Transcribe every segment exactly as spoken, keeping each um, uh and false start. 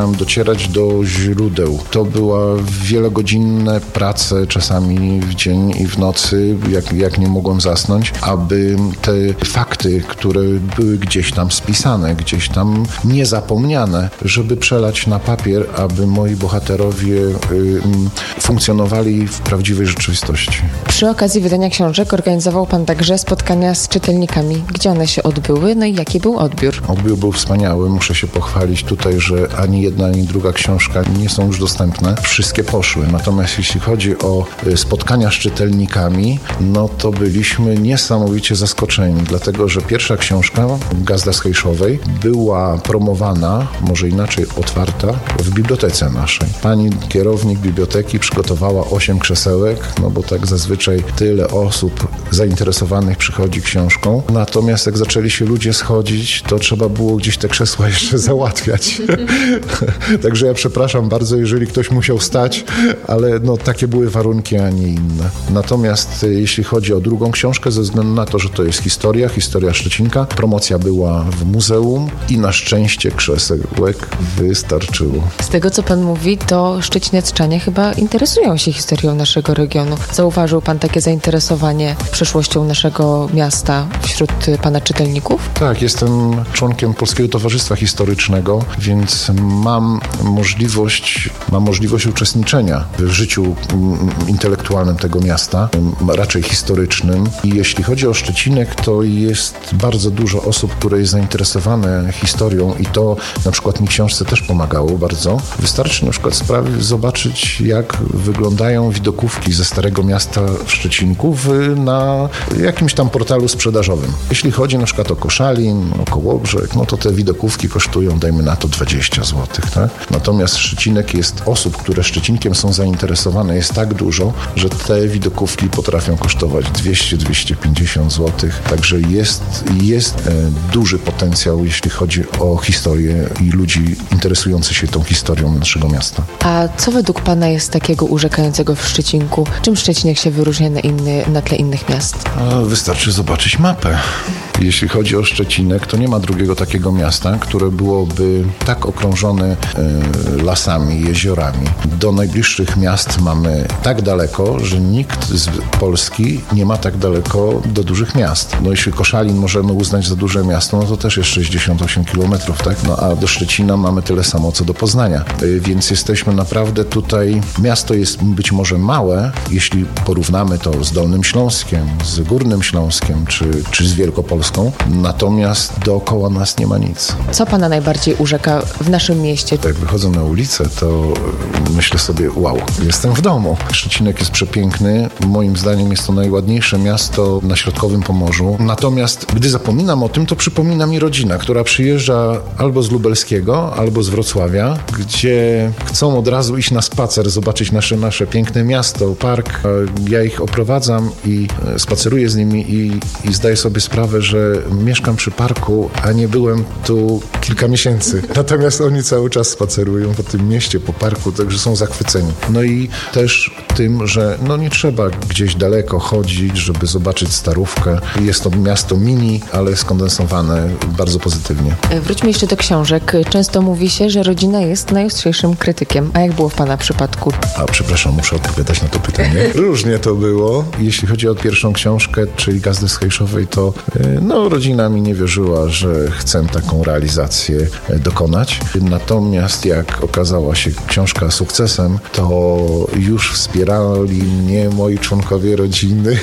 musiałem docierać do źródeł. To była wielogodzinne prace, czasami w dzień i w nocy, jak, jak nie mogłem zasnąć, aby te fakty, które były gdzieś tam spisane, gdzieś tam niezapomniane, żeby przelać na papier, aby moi bohaterowie y, y, funkcjonowali w prawdziwej rzeczywistości. Przy okazji wydania książek organizował pan także spotkania z czytelnikami. Gdzie one się odbyły? No i jaki był odbiór? Odbiór był wspaniały. Muszę się pochwalić tutaj, że ani jedna, ani druga książka nie są już dostępne. Wszystkie poszły. Natomiast jeśli chodzi o spotkania z czytelnikami, no to byliśmy niesamowicie zaskoczeni, dlatego że pierwsza książka, Gazda z Hejszowej, była promowana, może inaczej otwarta, w bibliotece naszej. Pani kierownik biblioteki przygotowała osiem krzesełek, no bo tak zazwyczaj tyle osób zainteresowanych przychodzi książką. Natomiast jak zaczęli się ludzie schodzić, to trzeba było gdzieś te krzesła jeszcze załatwiać. Także ja przepraszam bardzo, jeżeli ktoś musiał stać, ale no takie były warunki, a nie inne. Natomiast jeśli chodzi o drugą książkę, ze względu na to, że to jest historia, historia Szczecinka, promocja była w muzeum i na szczęście krzesełek wystarczyło. Z tego, co pan mówi, to szczecinieczanie chyba interesują się historią naszego regionu. Zauważył pan takie zainteresowanie przeszłością naszego miasta wśród pana czytelników? Tak, jestem członkiem Polskiego Towarzystwa Historycznego, więc mam możliwość, mam możliwość uczestniczenia w życiu intelektualnym tego miasta, raczej historycznym. I jeśli chodzi o Szczecinek, to jest bardzo dużo osób, które jest zainteresowane historią i to na przykład mi książce też pomagało bardzo. Wystarczy na przykład sprawy zobaczyć, jak wyglądają widokówki ze Starego Miasta w Szczecinku w, na jakimś tam portalu sprzedażowym. Jeśli chodzi na przykład o Koszalin, o Kołobrzeg, no to te widokówki kosztują, dajmy na to, dwadzieścia złotych, tak? Natomiast Szczecinek jest, osób, które Szczecinkiem są zainteresowane, jest tak dużo, że te widokówki potrafią kosztować dwieście do dwustu pięćdziesięciu złotych. Także jest, jest e, duży potencjał, jeśli chodzi o historię i ludzi interesujących się tą historią naszego miasta. A co według pana jest takiego urzekającego w Szczecinku? Czym Szczecinek się wyróżnia na, inny, na tle innych miast? A wystarczy zobaczyć mapę. Jeśli chodzi o Szczecinek, to nie ma drugiego takiego miasta, które byłoby tak okrążone e, lasami, jeziorami. Do najbliższych miast mamy tak daleko, że nikt z Polski nie ma tak daleko do dużych miast. No jeśli Koszalin możemy uznać za duże miasto, no to też jest sześćdziesiąt osiem kilometrów, tak? No a do Szczecina mamy tyle samo, co do Poznania. E, więc jesteśmy naprawdę tutaj, miasto jest być może małe, jeśli porównamy to z Dolnym Śląskiem, z Górnym Śląskiem, czy, czy z Wielkopolską. Natomiast dookoła nas nie ma nic. Co pana najbardziej urzeka w naszym mieście? Jak wychodzę na ulicę, to myślę sobie, wow, jestem w domu. Szczecinek jest przepiękny. Moim zdaniem jest to najładniejsze miasto na środkowym Pomorzu. Natomiast gdy zapominam o tym, to przypomina mi rodzina, która przyjeżdża albo z Lubelskiego, albo z Wrocławia, gdzie chcą od razu iść na spacer, zobaczyć nasze, nasze piękne miasto, park. Ja ich oprowadzam i spaceruję z nimi i, i zdaję sobie sprawę, że mieszkam przy parku, a nie byłem tu kilka miesięcy. Natomiast oni cały czas spacerują po tym mieście, po parku, także są zachwyceni. No i też tym, że no nie trzeba gdzieś daleko chodzić, żeby zobaczyć Starówkę. Jest to miasto mini, ale skondensowane bardzo pozytywnie. Wróćmy jeszcze do książek. Często mówi się, że rodzina jest najostrzejszym krytykiem. A jak było w pana przypadku? A przepraszam, muszę odpowiadać na to pytanie. Różnie to było. Jeśli chodzi o pierwszą książkę, czyli Gazdy z Hejszowej, to no rodzina mi nie wierzyła, że chcę taką realizację dokonać. Natomiast jak okazała się książka sukcesem, to już wspierali mnie moi członkowie rodziny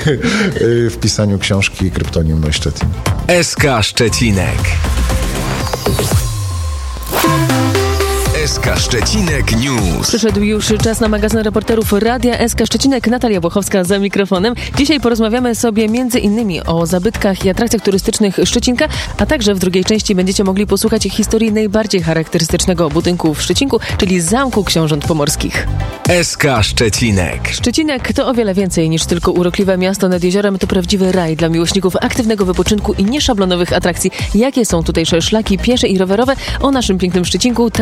w pisaniu książki Kryptonim Neusztettin. S K Szczecinek. S K Szczecinek News. Przyszedł już czas na magazyn reporterów Radia S K Szczecinek. Natalia Włochowska za mikrofonem. Dzisiaj porozmawiamy sobie między innymi o zabytkach i atrakcjach turystycznych Szczecinka, a także w drugiej części będziecie mogli posłuchać historii najbardziej charakterystycznego budynku w Szczecinku, czyli Zamku Książąt Pomorskich. S K Szczecinek. Szczecinek to o wiele więcej niż tylko urokliwe miasto nad jeziorem. To prawdziwy raj dla miłośników aktywnego wypoczynku i nieszablonowych atrakcji. Jakie są tutejsze szlaki piesze i rowerowe? O naszym pięknym Szczecinku, targach turystycznych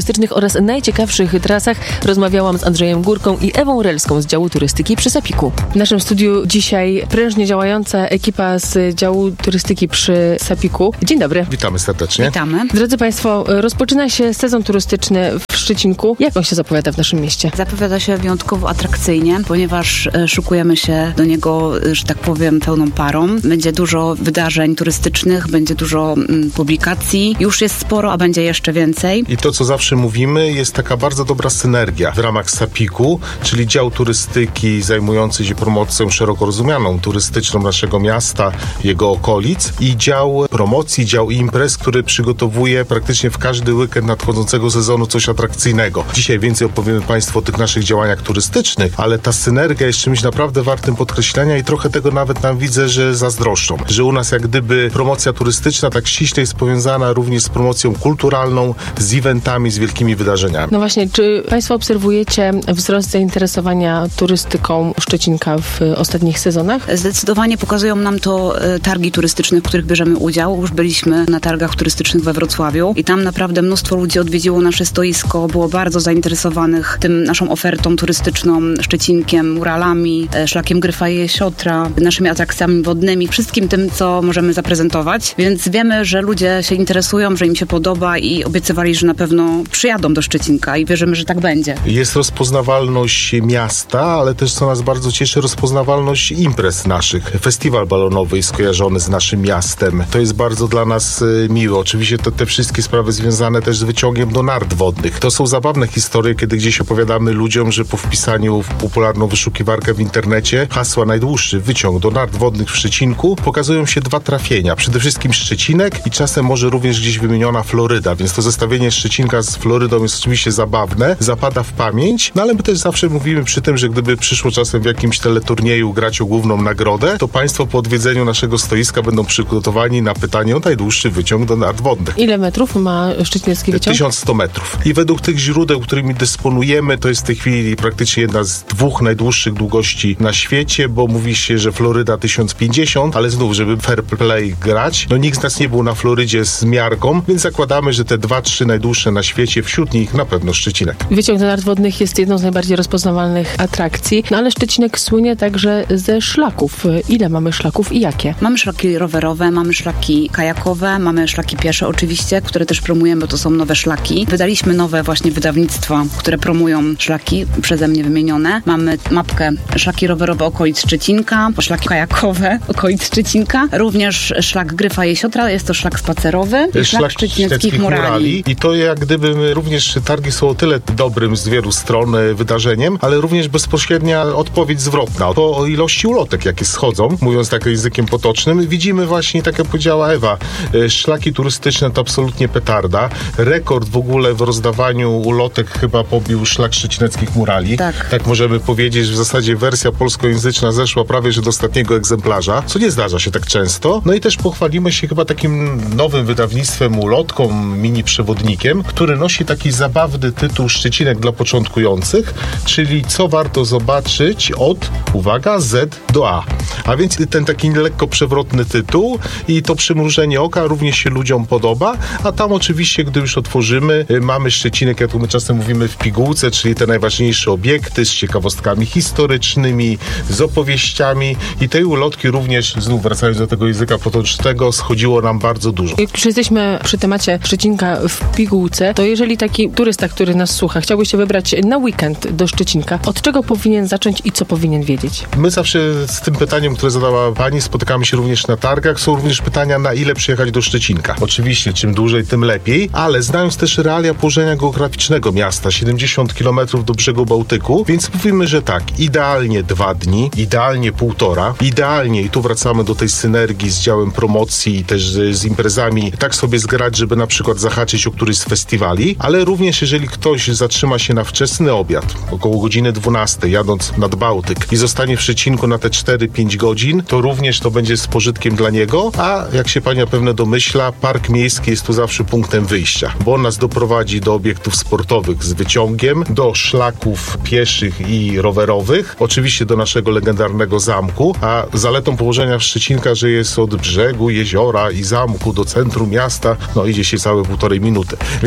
turystycznych oraz najciekawszych trasach rozmawiałam z Andrzejem Górką i Ewą Relską z działu turystyki przy Sapiku. W naszym studiu dzisiaj prężnie działająca ekipa z działu turystyki przy Sapiku. Dzień dobry. Witamy serdecznie. Witamy. Drodzy Państwo, rozpoczyna się sezon turystyczny w Szczecinku. Jak on się zapowiada w naszym mieście? Zapowiada się wyjątkowo atrakcyjnie, ponieważ szykujemy się do niego, że tak powiem, pełną parą. Będzie dużo wydarzeń turystycznych, będzie dużo mm, publikacji. Już jest sporo, a będzie jeszcze więcej. I to, co zawsze mówimy, jest taka bardzo dobra synergia w ramach Sapiku, czyli dział turystyki zajmujący się promocją szeroko rozumianą turystyczną naszego miasta, jego okolic i dział promocji, dział imprez, który przygotowuje praktycznie w każdy weekend nadchodzącego sezonu coś atrakcyjnego. Dzisiaj więcej opowiemy Państwu o tych naszych działaniach turystycznych, ale ta synergia jest czymś naprawdę wartym podkreślenia i trochę tego nawet nam widzę, że zazdroszczą. Że u nas jak gdyby promocja turystyczna tak ściśle jest powiązana również z promocją kulturalną, z eventami, z wielkimi wydarzeniami. No właśnie, czy Państwo obserwujecie wzrost zainteresowania turystyką Szczecinka w ostatnich sezonach? Zdecydowanie pokazują nam to e, targi turystyczne, w których bierzemy udział. Już byliśmy na targach turystycznych we Wrocławiu i tam naprawdę mnóstwo ludzi odwiedziło nasze stoisko, było bardzo zainteresowanych tym naszą ofertą turystyczną, Szczecinkiem, muralami, e, szlakiem Gryfa i Jesiotra, naszymi atrakcjami wodnymi, wszystkim tym, co możemy zaprezentować. Więc wiemy, że ludzie się interesują, że im się podoba i obiecywali, że na pewno przyjadą do Szczecinka i wierzymy, że tak będzie. Jest rozpoznawalność miasta, ale też co nas bardzo cieszy, rozpoznawalność imprez naszych. Festiwal balonowy jest skojarzony z naszym miastem. To jest bardzo dla nas y, miłe. Oczywiście to, te wszystkie sprawy związane też z wyciągiem do nart wodnych. To są zabawne historie, kiedy gdzieś opowiadamy ludziom, że po wpisaniu w popularną wyszukiwarkę w internecie hasła najdłuższy wyciąg do nart wodnych w Szczecinku pokazują się dwa trafienia. Przede wszystkim Szczecinek i czasem może również gdzieś wymieniona Floryda, więc to zestawienie Szczecinka z Florydą jest oczywiście zabawne, zapada w pamięć, no ale my też zawsze mówimy przy tym, że gdyby przyszło czasem w jakimś teleturnieju grać o główną nagrodę, to Państwo po odwiedzeniu naszego stoiska będą przygotowani na pytanie o najdłuższy wyciąg do nart wodnych. Ile metrów ma szczeciński wyciąg? tysiąc sto metrów. I według tych źródeł, którymi dysponujemy, to jest w tej chwili praktycznie jedna z dwóch najdłuższych długości na świecie, bo mówi się, że Floryda tysiąc pięćdziesiąt, ale znów, żeby fair play grać, no nikt z nas nie był na Florydzie z miarką, więc zakładamy, że te dwa, trzy najdłuższe na świecie, wśród nich na pewno Szczecinek. Wyciąg do nart wodnych jest jedną z najbardziej rozpoznawalnych atrakcji, no ale Szczecinek słynie także ze szlaków. Ile mamy szlaków i jakie? Mamy szlaki rowerowe, mamy szlaki kajakowe, mamy szlaki piesze oczywiście, które też promujemy, bo to są nowe szlaki. Wydaliśmy nowe właśnie wydawnictwa, które promują szlaki przeze mnie wymienione. Mamy mapkę szlaki rowerowe okolic Szczecinka, szlaki kajakowe okolic Szczecinka, również szlak Gryfa i Jesiotra, jest to szlak spacerowy i szlak szczecineckich murali. murali. I to jak gdyby my również targi są o tyle dobrym z wielu stron wydarzeniem, ale również bezpośrednia odpowiedź zwrotna. To o ilości ulotek, jakie schodzą, mówiąc tak językiem potocznym, widzimy właśnie, tak jak powiedziała Ewa, szlaki turystyczne to absolutnie petarda. Rekord w ogóle w rozdawaniu ulotek chyba pobił szlak szczecineckich murali. Tak. Tak możemy powiedzieć, że w zasadzie wersja polskojęzyczna zeszła prawie że do ostatniego egzemplarza, co nie zdarza się tak często. No i też pochwalimy się chyba takim nowym wydawnictwem ulotką, mini przewodnikiem, który nosi taki zabawny tytuł Szczecinek dla początkujących, czyli co warto zobaczyć od, uwaga, Z do A. A więc ten taki lekko przewrotny tytuł i to przymrużenie oka również się ludziom podoba, a tam oczywiście, gdy już otworzymy, mamy Szczecinek, jak to my czasem mówimy w pigułce, czyli te najważniejsze obiekty z ciekawostkami historycznymi, z opowieściami i tej ulotki również, znów wracając do tego języka potocznego, schodziło nam bardzo dużo. Jak już jesteśmy przy temacie Szczecinka w pigułce, to jeżeli taki turysta, który nas słucha, chciałby się wybrać na weekend do Szczecinka, od czego powinien zacząć i co powinien wiedzieć? My zawsze z tym pytaniem, które zadała Pani, spotykamy się również na targach. Są również pytania, na ile przyjechać do Szczecinka. Oczywiście, czym dłużej, tym lepiej, ale znając też realia położenia geograficznego miasta, siedemdziesiąt kilometrów do brzegu Bałtyku, więc mówimy, że tak, idealnie dwa dni, idealnie półtora, idealnie, i tu wracamy do tej synergii z działem promocji i też z, z imprezami, tak sobie zgrać, żeby na przykład zahaczyć o któryś z festiwali, ale również jeżeli ktoś zatrzyma się na wczesny obiad, około godziny dwunastej, jadąc nad Bałtyk i zostanie w Szczecinku na te cztery pięć godzin, to również to będzie z pożytkiem dla niego, a jak się Pani zapewne domyśla, park miejski jest tu zawsze punktem wyjścia, bo on nas doprowadzi do obiektów sportowych z wyciągiem, do szlaków pieszych i rowerowych, oczywiście do naszego legendarnego zamku, a zaletą położenia Szczecinka, że jest od brzegu jeziora i zamku do centrum miasta, no idzie się całe półtorej minuty. Więc jak gdyby od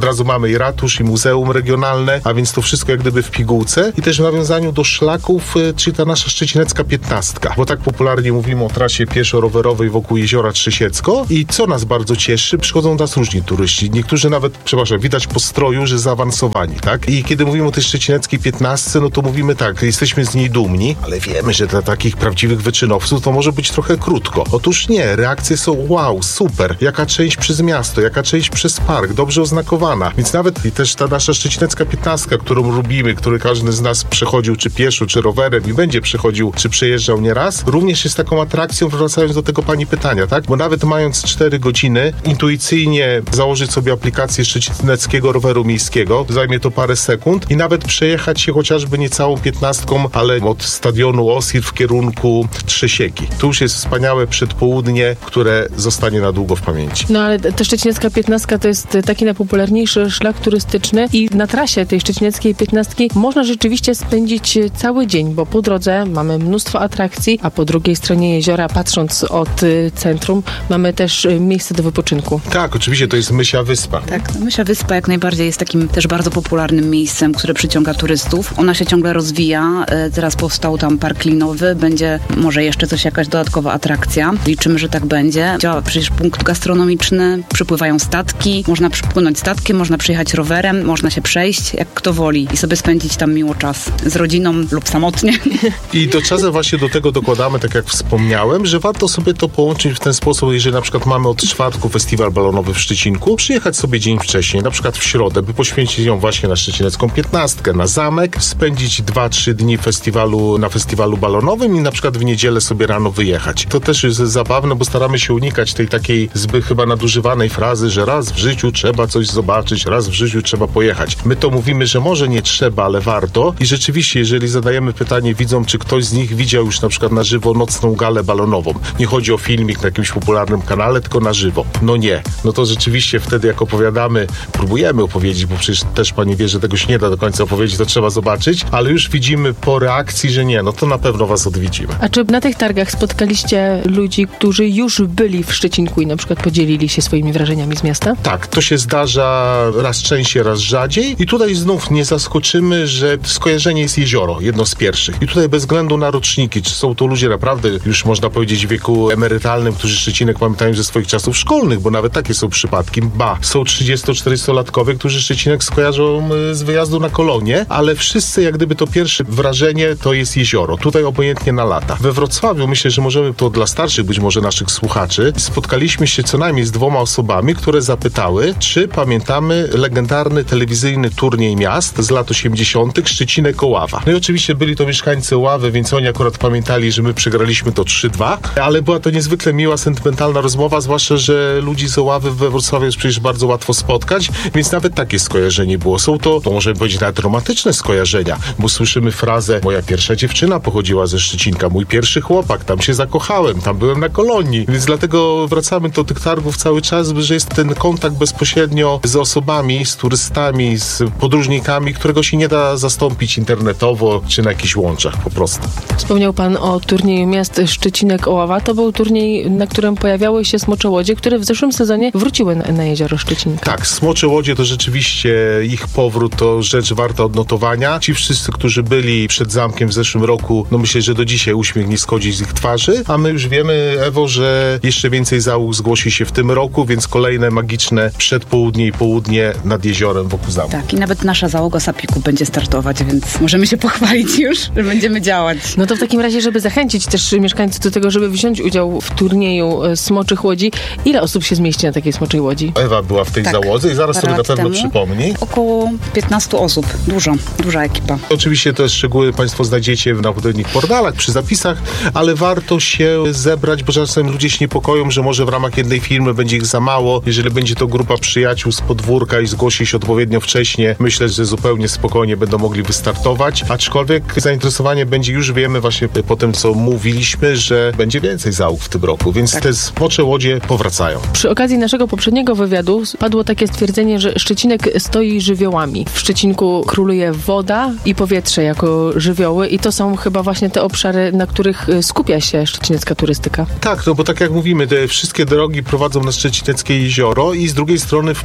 od razu mamy i ratusz, i muzeum regionalne, a więc to wszystko jak gdyby w pigułce i też w nawiązaniu do szlaków, czyli ta nasza szczecinecka piętnastka, bo tak popularnie mówimy o trasie pieszo-rowerowej wokół jeziora Trzesiecko i co nas bardzo cieszy, przychodzą do nas różni turyści. Niektórzy nawet, przepraszam, widać po stroju, że zaawansowani, tak? I kiedy mówimy o tej szczecineckiej piętnastce, no to mówimy tak, jesteśmy z niej dumni, ale wiemy, że dla takich prawdziwych wyczynowców to może być trochę krótko. Otóż nie, reakcje są wow, super, jaka część przez miasto, jaka część przez park, dobrze oznakowana. Więc nawet i też ta nasza szczecinecka piętnastka, którą lubimy, który każdy z nas przechodził czy pieszo, czy rowerem i będzie przechodził, czy przejeżdżał nieraz, również jest taką atrakcją, wracając do tego pani pytania, tak? Bo nawet mając cztery godziny, intuicyjnie założyć sobie aplikację szczecineckiego roweru miejskiego, zajmie to parę sekund i nawet przejechać się chociażby nie całą piętnastką, ale od stadionu Osir w kierunku Trzesieki. Tu już jest wspaniałe przedpołudnie, które zostanie na długo w pamięci. No ale ta szczecinecka piętnastka to jest taki najpopularniejszy szlak turystyczny i na trasie tej szczecineckiej piętnastki można rzeczywiście spędzić cały dzień, bo po drodze mamy mnóstwo atrakcji, a po drugiej stronie jeziora, patrząc od centrum, mamy też miejsce do wypoczynku. Tak, oczywiście to jest Mysia Wyspa. Tak, Mysia Wyspa jak najbardziej jest takim też bardzo popularnym miejscem, które przyciąga turystów. Ona się ciągle rozwija. Teraz powstał tam park linowy, będzie może jeszcze coś, jakaś dodatkowa atrakcja. Liczymy, że tak będzie. Działa przecież punkt gastronomiczny, przypływają statki, można przypłynąć statkiem, można przyjechać rowerem, można się przejść, jak kto woli i sobie spędzić tam miło czas z rodziną lub samotnie. I do czasem właśnie do tego dokładamy, tak jak wspomniałem, że warto sobie to połączyć w ten sposób, jeżeli na przykład mamy od czwartku festiwal balonowy w Szczecinku, przyjechać sobie dzień wcześniej, na przykład w środę, by poświęcić ją właśnie na szczecinecką piętnastkę, na zamek, spędzić dwa trzy dni festiwalu, na festiwalu balonowym i na przykład w niedzielę sobie rano wyjechać. To też jest zabawne, bo staramy się unikać tej takiej zbyt chyba nadużywanej frazy, że raz w życiu trzeba coś zobaczyć, raz w życiu trzeba pojechać. My to mówimy, że może nie trzeba, ale warto i rzeczywiście, jeżeli zadajemy pytanie widzom, czy ktoś z nich widział już na przykład na żywo nocną galę balonową. Nie chodzi o filmik na jakimś popularnym kanale, tylko na żywo. No nie. No to rzeczywiście wtedy jak opowiadamy, próbujemy opowiedzieć, bo przecież też pani wie, że tego się nie da do końca opowiedzieć, to trzeba zobaczyć, ale już widzimy po reakcji, że nie, no to na pewno was odwiedzimy. A czy na tych targach spotkaliście ludzi, którzy już byli w Szczecinku i na przykład podzielili się swoimi wrażeniami z miasta? Tak, to się zdarza raz częściej, raz rzadziej i tutaj znów nie zaskoczymy, że skojarzenie jest jezioro, jedno z pierwszych. I tutaj bez względu na roczniki, czy są to ludzie naprawdę, już można powiedzieć w wieku emerytalnym, którzy Szczecinek pamiętają ze swoich czasów szkolnych, bo nawet takie są przypadki. Ba, są trzydziesto-czterdziestolatkowie, którzy Szczecinek skojarzą z wyjazdu na kolonie, ale wszyscy jak gdyby to pierwsze wrażenie to jest jezioro. Tutaj obojętnie na lata. We Wrocławiu myślę, że możemy to dla starszych być może naszych słuchaczy. Spotkaliśmy się co najmniej z dwoma osobami, które zapytały, czy pamiętamy legendarny telewizyjny turniej miast z lat osiemdziesiątych Szczecinek Oława. No i oczywiście byli to mieszkańcy Oławy, więc oni akurat pamiętali, że my przegraliśmy to trzy dwa, ale była to niezwykle miła, sentymentalna rozmowa, zwłaszcza, że ludzi z Oławy we Wrocławiu jest przecież bardzo łatwo spotkać, więc nawet takie skojarzenie było. Są to, to możemy powiedzieć, nawet romantyczne skojarzenia, bo słyszymy frazę: moja pierwsza dziewczyna pochodziła ze Szczecinka, mój pierwszy chłopak, tam się zakochałem, tam byłem na kolonii, więc dlatego wracamy do tych targów cały czas, że jest ten kontakt bezpośrednio z osobami, z turystami, z podróżnikami, którego się nie da zastąpić internetowo, czy na jakichś łączach po prostu. Wspomniał pan o turnieju miast Szczecinek Oława. To był turniej, na którym pojawiały się smocze łodzie, które w zeszłym sezonie wróciły na, na jezioro Szczecinka. Tak, smocze łodzie to rzeczywiście ich powrót to rzecz warta odnotowania. Ci wszyscy, którzy byli przed zamkiem w zeszłym roku, no myślę, że do dzisiaj uśmiech nie schodzi z ich twarzy, a my już wiemy, Ewo, że jeszcze więcej załóg zgłosi się w tym roku, więc kolejne magiczne przedpołudnie i południe nad jeziorem wokół zamku. Tak, i nawet nasza załoga Sapiku będzie startować, więc możemy się pochwalić już, że będziemy działać. No to w takim razie, żeby zachęcić też mieszkańców do tego, żeby wziąć udział w turnieju smoczych łodzi, ile osób się zmieści na takiej smoczej łodzi? Ewa była w tej tak, załodze i zaraz sobie na pewno temu. przypomni. Około piętnastu osób. Dużo, duża ekipa. Oczywiście te szczegóły państwo znajdziecie na odpowiednich portalach, przy zapisach, ale warto się zebrać, bo czasem ludzie się niepokoją, że może w ramach jednej firmy będzie ich za mało. Jeżeli będzie to grupa przyjaciół z podwórka i zgłosi się odpowiednio wcześnie, myślę, że zupełnie spokojnie będą mogli wystartować. Aczkolwiek zainteresowanie będzie, już wiemy właśnie po tym, co mówiliśmy, że będzie więcej załóg w tym roku, więc tak. Te smocze łodzie powracają. Przy okazji naszego poprzedniego wywiadu padło takie stwierdzenie, że Szczecinek stoi żywiołami. W Szczecinku króluje woda i powietrze jako żywioły i to są chyba właśnie te obszary, na których skupia się szczecinecka turystyka. Tak, no bo tak jak mówimy, te wszystkie drogi prowadzą na Szczecineckie jezioro i z drugiej strony w powietrze.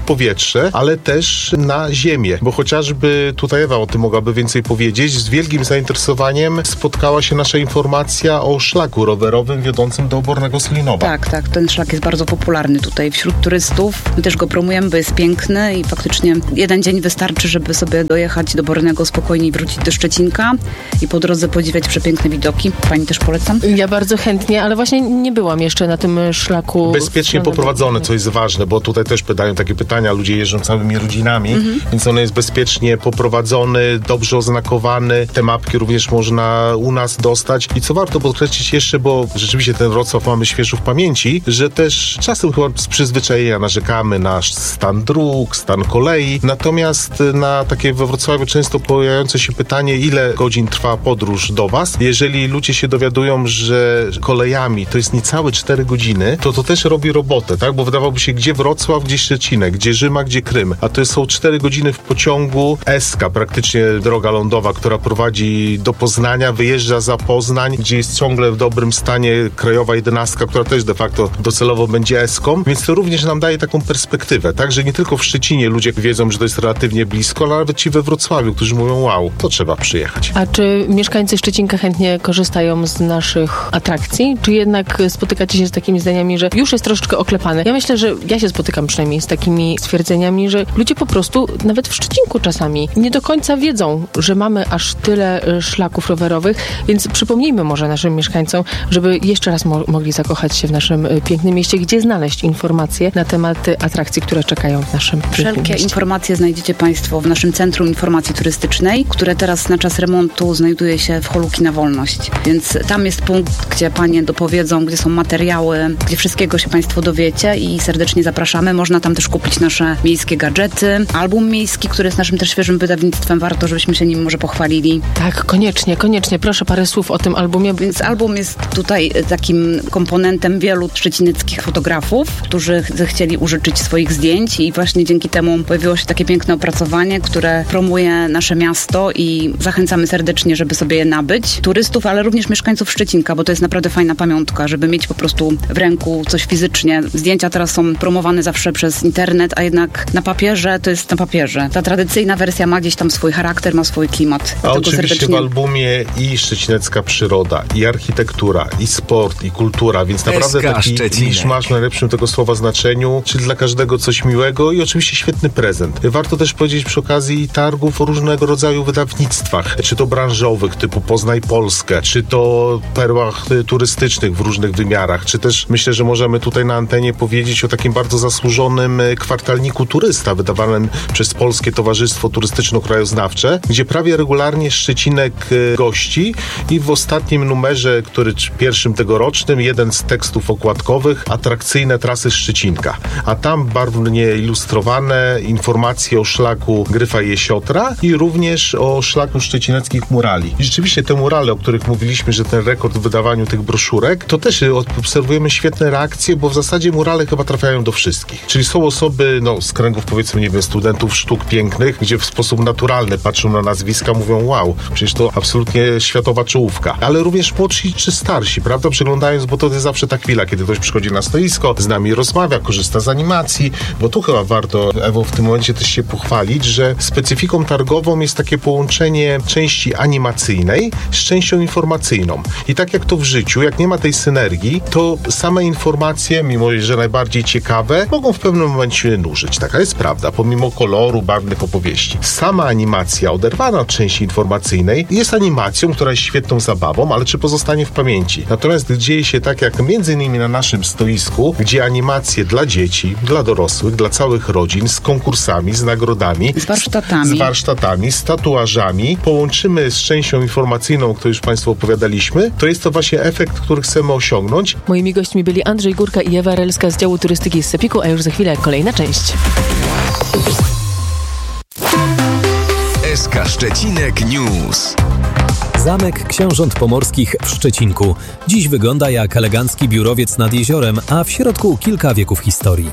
powietrze, ale też na ziemię, bo chociażby tutaj Ewa o tym mogłaby więcej powiedzieć, z wielkim zainteresowaniem spotkała się nasza informacja o szlaku rowerowym wiodącym do Obornego Slinowa. Tak, tak, ten szlak jest bardzo popularny tutaj wśród turystów. My też go promujemy, bo jest piękny i faktycznie jeden dzień wystarczy, żeby sobie dojechać do Bornego spokojnie i wrócić do Szczecinka i po drodze podziwiać przepiękne widoki. Pani też polecam? Ja bardzo chętnie, ale właśnie nie byłam jeszcze na tym szlaku. Bezpiecznie poprowadzone, co jest ważne, bo tutaj też pytają takie pytania, ludzie jeżdżą całymi rodzinami, mhm. więc on jest bezpiecznie poprowadzony, dobrze oznakowany, te mapki również można u nas dostać i co warto podkreślić jeszcze, bo rzeczywiście ten Wrocław mamy świeżo w pamięci, że też czasem chyba z przyzwyczajenia narzekamy na stan dróg, stan kolei, natomiast na takie we Wrocławiu często pojawiające się pytanie, ile godzin trwa podróż do was. Jeżeli ludzie się dowiadują, że kolejami to jest niecałe cztery godziny, to to też robi robotę, tak? Bo wydawałoby się, gdzie Wrocław, gdzie Szczecinek, gdzie Rzyma, gdzie Krym, a to są cztery godziny w pociągu Eska, praktycznie droga lądowa, która prowadzi do Poznania, wyjeżdża za Poznań, gdzie jest ciągle w dobrym stanie krajowa jedenastka, która też de facto docelowo będzie Eską, więc to również nam daje taką perspektywę, tak? Że nie tylko w Szczecinie ludzie wiedzą, że to jest relatywnie blisko, ale nawet ci we Wrocławiu, którzy mówią, wow, to trzeba przyjechać. A czy mieszkańcy Szczecinka chętnie korzystają z naszych atrakcji? Czy jednak spotykacie się z takimi zdaniami, że już jest troszeczkę oklepane? Ja myślę, że ja się spotykam przynajmniej z takimi stwierdzeniami, że ludzie po prostu, nawet w Szczecinku czasami, nie do końca wiedzą, że mamy aż tyle szlaków rowerowych, więc przypomnijmy może naszym mieszkańcom, żeby jeszcze raz mo- mogli zakochać się w naszym pięknym mieście, gdzie znaleźć informacje na temat atrakcji, które czekają w naszym pięknym Wszelkie mieście. informacje znajdziecie Państwo w naszym Centrum Informacji Turystycznej, które teraz na czas remontu znajduje się w holu Kina Wolność. Więc tam jest punkt, gdzie Panie dopowiedzą, gdzie są materiały, gdzie wszystkiego się Państwo dowiecie i serdecznie zapraszamy. Można tam też kupić nasze miejskie gadżety. Album miejski, który jest naszym też świeżym wydawnictwem. Warto, żebyśmy się nim może pochwalili. Tak, koniecznie, koniecznie. Proszę parę słów o tym albumie. Więc album jest tutaj takim komponentem wielu szczecineckich fotografów, którzy zechcieli użyczyć swoich zdjęć i właśnie dzięki temu pojawiło się takie piękne opracowanie, które promuje nasze miasto i zachęcamy serdecznie, żeby sobie je nabyć. Turystów, ale również mieszkańców Szczecinka, bo to jest naprawdę fajna pamiątka, żeby mieć po prostu w ręku coś fizycznie. Zdjęcia teraz są promowane zawsze przez internet, a jednak na papierze to jest na papierze. Ta tradycyjna wersja ma gdzieś tam swój charakter, ma swój klimat. A oczywiście serdecznie... w albumie i szczecinecka przyroda, i architektura, i sport, i kultura, więc naprawdę taki miszmasz w najlepszym tego słowa znaczeniu, czyli dla każdego coś miłego i oczywiście świetny prezent. Warto też powiedzieć przy okazji targów o różnego rodzaju wydawnictwach, czy to branżowych typu Poznaj Polskę, czy to perłach turystycznych w różnych wymiarach, czy też myślę, że możemy tutaj na antenie powiedzieć o takim bardzo zasłużonym kwartalniku turysta wydawanym przez Polskie Towarzystwo Turystyczno-Krajoznawcze, gdzie prawie regularnie Szczecinek gości i w ostatnim numerze, który pierwszym tegorocznym, jeden z tekstów okładkowych, atrakcyjne trasy Szczecinka. A tam barwnie ilustrowane informacje o szlaku Gryfa Jesiotra i również o szlaku szczecineckich murali. I rzeczywiście te murale, o których mówiliśmy, że ten rekord w wydawaniu tych broszurek, to też obserwujemy świetne reakcje, bo w zasadzie murale chyba trafiają do wszystkich. Czyli są osoby, no z kręgów powiedzmy, nie wiem, studentów sztuk pięknych, gdzie w sposób naturalny patrzą na nazwiska, mówią wow, przecież to absolutnie światowa czołówka. Ale również młodsi czy starsi, prawda? Przeglądając, bo to jest zawsze ta chwila, kiedy ktoś przychodzi na stoisko, z nami rozmawia, korzysta z animacji, bo tu chyba warto, Ewo, w tym momencie też się pochwalić, że specyfiką targową jest takie połączenie części animacyjnej z częścią informacyjną. I tak jak to w życiu, jak nie ma tej synergii, to same informacje, mimo że najbardziej ciekawe, mogą w pewnym momencie nużyć. Taka jest prawda, pomimo koloru, barwnych opowieści. Sama animacja, oderwana od części informacyjnej, jest animacją, która jest świetną zabawą, ale czy pozostanie w pamięci? Natomiast dzieje się tak, jak między innymi na naszym stoisku, gdzie animacje dla dzieci, dla dorosłych, dla całych rodzin, z konkursami, z nagrodami, z warsztatami, z, warsztatami, z tatuażami, połączymy z częścią informacyjną, o której już Państwu opowiadaliśmy, to jest to właśnie efekt, który chcemy osiągnąć. Moimi gośćmi byli Andrzej Górka i Ewa Relska z działu turystyki z Sepiku, a już za chwilę kolejna część. S K Szczecinek News. Zamek Książąt Pomorskich w Szczecinku. Dziś wygląda jak elegancki biurowiec nad jeziorem, a w środku kilka wieków historii.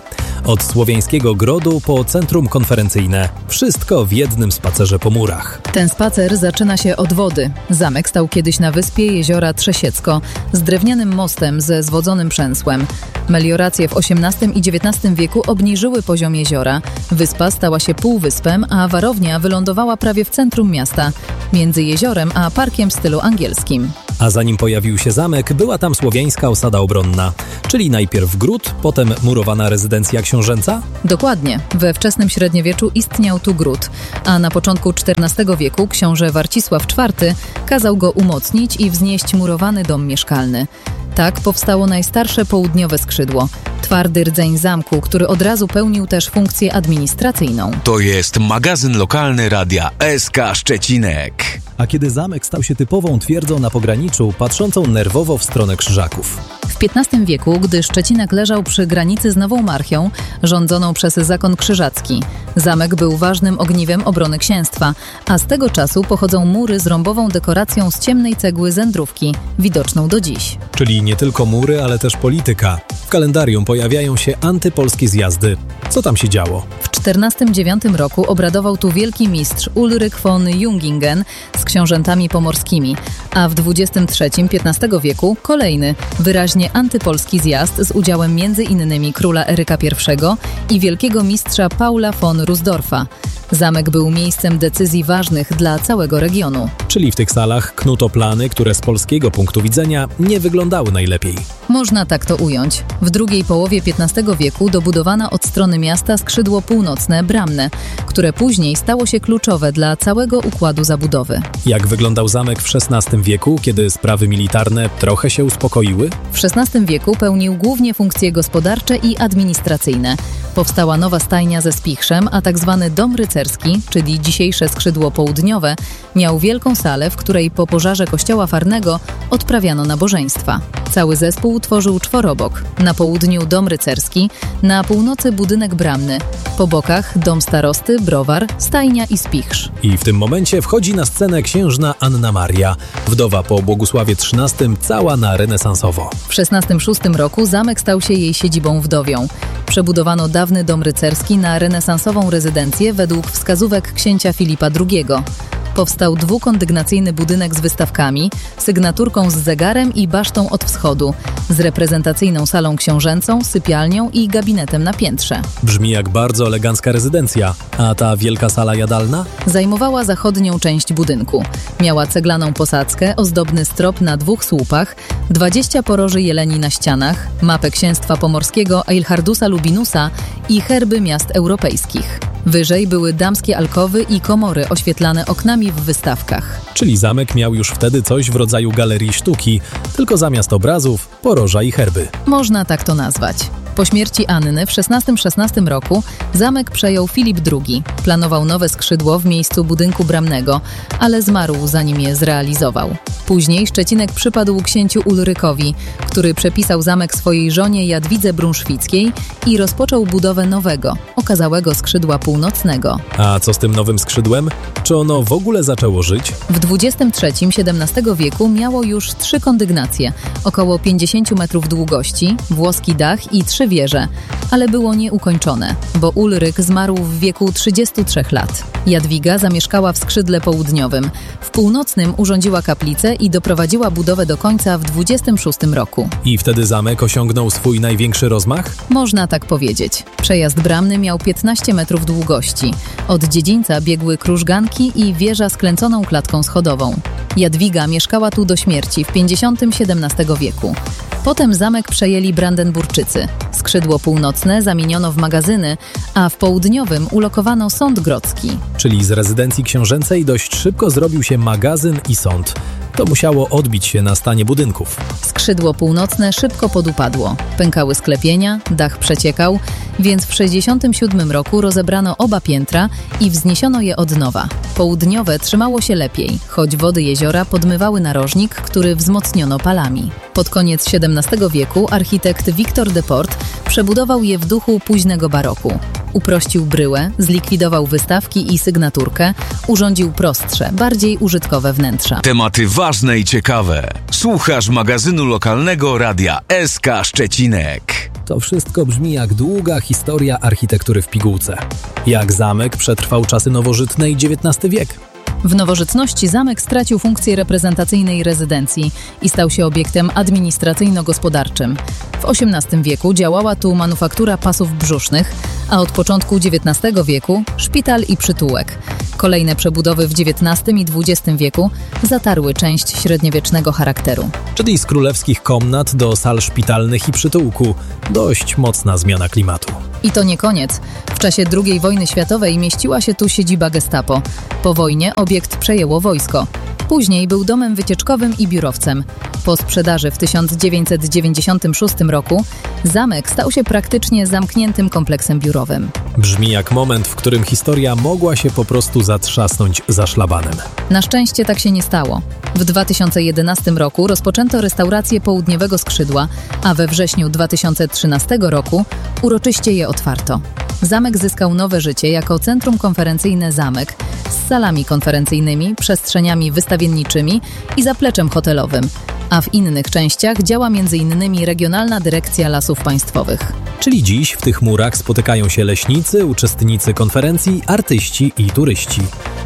Od Słowiańskiego Grodu po centrum konferencyjne. Wszystko w jednym spacerze po murach. Ten spacer zaczyna się od wody. Zamek stał kiedyś na wyspie jeziora Trzesiecko z drewnianym mostem ze zwodzonym przęsłem. Melioracje w osiemnastym i dziewiętnastym wieku obniżyły poziom jeziora. Wyspa stała się półwyspem, a warownia wylądowała prawie w centrum miasta, między jeziorem a parkiem w stylu angielskim. A zanim pojawił się zamek, była tam słowiańska osada obronna, czyli najpierw gród, potem murowana rezydencja książęca? Dokładnie. We wczesnym średniowieczu istniał tu gród, a na początku czternastego wieku książę Warcisław czwarty kazał go umocnić i wznieść murowany dom mieszkalny. Tak powstało najstarsze południowe skrzydło. Twardy rdzeń zamku, który od razu pełnił też funkcję administracyjną. To jest magazyn lokalny Radia S K Szczecinek. A kiedy zamek stał się typową twierdzą na pograniczu, patrzącą nerwowo w stronę Krzyżaków. W piętnastym wieku, gdy Szczecinek leżał przy granicy z Nową Marchią, rządzoną przez zakon krzyżacki, zamek był ważnym ogniwem obrony księstwa, a z tego czasu pochodzą mury z rąbową dekoracją z ciemnej cegły Zędrówki, widoczną do dziś. Czyli nie tylko mury, ale też polityka. W kalendarium pojawiają się antypolskie zjazdy. Co tam się działo? W czternastym dziewiątym roku obradował tu wielki mistrz Ulryk von Jungingen z książętami pomorskimi, a w dwudziestym trzecim piętnastego wieku kolejny, wyraźnie antypolski zjazd z udziałem między innymi króla Eryka pierwszego i wielkiego mistrza Paula von Rusdorfa. Zamek był miejscem decyzji ważnych dla całego regionu. Czyli w tych salach knuto plany, które z polskiego punktu widzenia nie wyglądały najlepiej. Można tak to ująć. W drugiej połowie piętnastego wieku dobudowano od strony miasta skrzydło północne, bramne, które później stało się kluczowe dla całego układu zabudowy. Jak wyglądał zamek w szesnastym wieku, kiedy sprawy militarne trochę się uspokoiły? W szesnastym wieku pełnił głównie funkcje gospodarcze i administracyjne. Powstała nowa stajnia ze spichrzem, a tak zwany dom rycerski, czyli dzisiejsze skrzydło południowe, miał wielką salę, w której po pożarze kościoła Farnego odprawiano nabożeństwa. Cały zespół tworzył czworobok. Na południu dom rycerski, na północy budynek bramny, po bokach dom starosty, browar, stajnia i spichrz. I w tym momencie wchodzi na scenę księżna Anna Maria, wdowa po Błogusławie trzynastym, cała na renesansowo. W szesnastym szóstym roku zamek stał się jej siedzibą wdowią. Przebudowano dawny dom rycerski na renesansową rezydencję według wskazówek księcia Filipa drugiego. Powstał dwukondygnacyjny budynek z wystawkami, sygnaturką z zegarem i basztą od wschodu, z reprezentacyjną salą książęcą, sypialnią i gabinetem na piętrze. Brzmi jak bardzo elegancka rezydencja. A ta wielka sala jadalna? Zajmowała zachodnią część budynku. Miała ceglaną posadzkę, ozdobny strop na dwóch słupach, dwadzieścia poroży jeleni na ścianach, mapę księstwa pomorskiego Eilhardusa Lubinusa i herby miast europejskich. Wyżej były damskie alkowy i komory oświetlane oknami w wystawkach. Czyli zamek miał już wtedy coś w rodzaju galerii sztuki, tylko zamiast obrazów, poroża i herby. Można tak to nazwać. Po śmierci Anny w szesnastym szesnastym roku zamek przejął Filip drugi. Planował nowe skrzydło w miejscu budynku bramnego, ale zmarł zanim je zrealizował. Później Szczecinek przypadł księciu Ulrykowi, który przepisał zamek swojej żonie Jadwidze Brunszwickiej i rozpoczął budowę nowego, okazałego skrzydła północnego. A co z tym nowym skrzydłem? Czy ono w ogóle zaczęło żyć? W dwudziestym trzecim siedemnastego wieku miało już trzy kondygnacje, około pięćdziesiąt metrów długości, włoski dach i trzy wieże, ale było nieukończone, bo Ulryk zmarł w wieku trzydziestu trzech lat. Jadwiga zamieszkała w skrzydle południowym. W północnym urządziła kaplicę i doprowadziła budowę do końca w dwudziestym szóstym roku. I wtedy zamek osiągnął swój największy rozmach? Można tak powiedzieć. Przejazd bramny miał piętnaście metrów długości. Od dziedzińca biegły krużganki i wieża z kręconą klatką schodową. Jadwiga mieszkała tu do śmierci w pięćdziesiątym siedemnastego wieku. Potem zamek przejęli Brandenburczycy. Skrzydło północne zamieniono w magazyny, a w południowym ulokowano sąd grodzki. Czyli z rezydencji książęcej dość szybko zrobił się magazyn i sąd. To musiało odbić się na stanie budynków. Skrzydło północne szybko podupadło. Pękały sklepienia, dach przeciekał, więc w sześćdziesiątym siódmym roku rozebrano oba piętra i wzniesiono je od nowa. Południowe trzymało się lepiej, choć wody jeziora podmywały narożnik, który wzmocniono palami. Pod koniec siedemnastego wieku architekt Victor Deport przebudował je w duchu późnego baroku. Uprościł bryłę, zlikwidował wystawki i sygnaturkę, urządził prostsze, bardziej użytkowe wnętrza. Tematy ważne i ciekawe. Słuchasz magazynu lokalnego Radia S K Szczecinek. To wszystko brzmi jak długa historia architektury w pigułce. Jak zamek przetrwał czasy nowożytne i dziewiętnasty wiek. W nowożytności zamek stracił funkcję reprezentacyjnej rezydencji i stał się obiektem administracyjno-gospodarczym. W osiemnastym wieku działała tu manufaktura pasów brzusznych, a od początku dziewiętnastego wieku szpital i przytułek. Kolejne przebudowy w dziewiętnastym i dwudziestym wieku zatarły część średniowiecznego charakteru. Czyli z królewskich komnat do sal szpitalnych i przytułku. Dość mocna zmiana klimatu. I to nie koniec. W czasie drugiej wojny światowej mieściła się tu siedziba Gestapo. Po wojnie obiekt przejęło wojsko. Później był domem wycieczkowym i biurowcem. Po sprzedaży w tysiąc dziewięćset dziewięćdziesiątym szóstym roku zamek stał się praktycznie zamkniętym kompleksem biurowym. Brzmi jak moment, w którym historia mogła się po prostu zatrzasnąć za szlabanem. Na szczęście tak się nie stało. W dwa tysiące jedenastym roku rozpoczęto restaurację południowego skrzydła, a we wrześniu dwa tysiące trzynastego roku uroczyście je otwarto. Zamek zyskał nowe życie jako centrum konferencyjne Zamek z salami konferencyjnymi, przestrzeniami wystawienniczymi i zapleczem hotelowym, a w innych częściach działa między innymi Regionalna Dyrekcja Lasów Państwowych. Czyli dziś w tych murach spotykają się leśnicy, uczestnicy konferencji, artyści i turyści.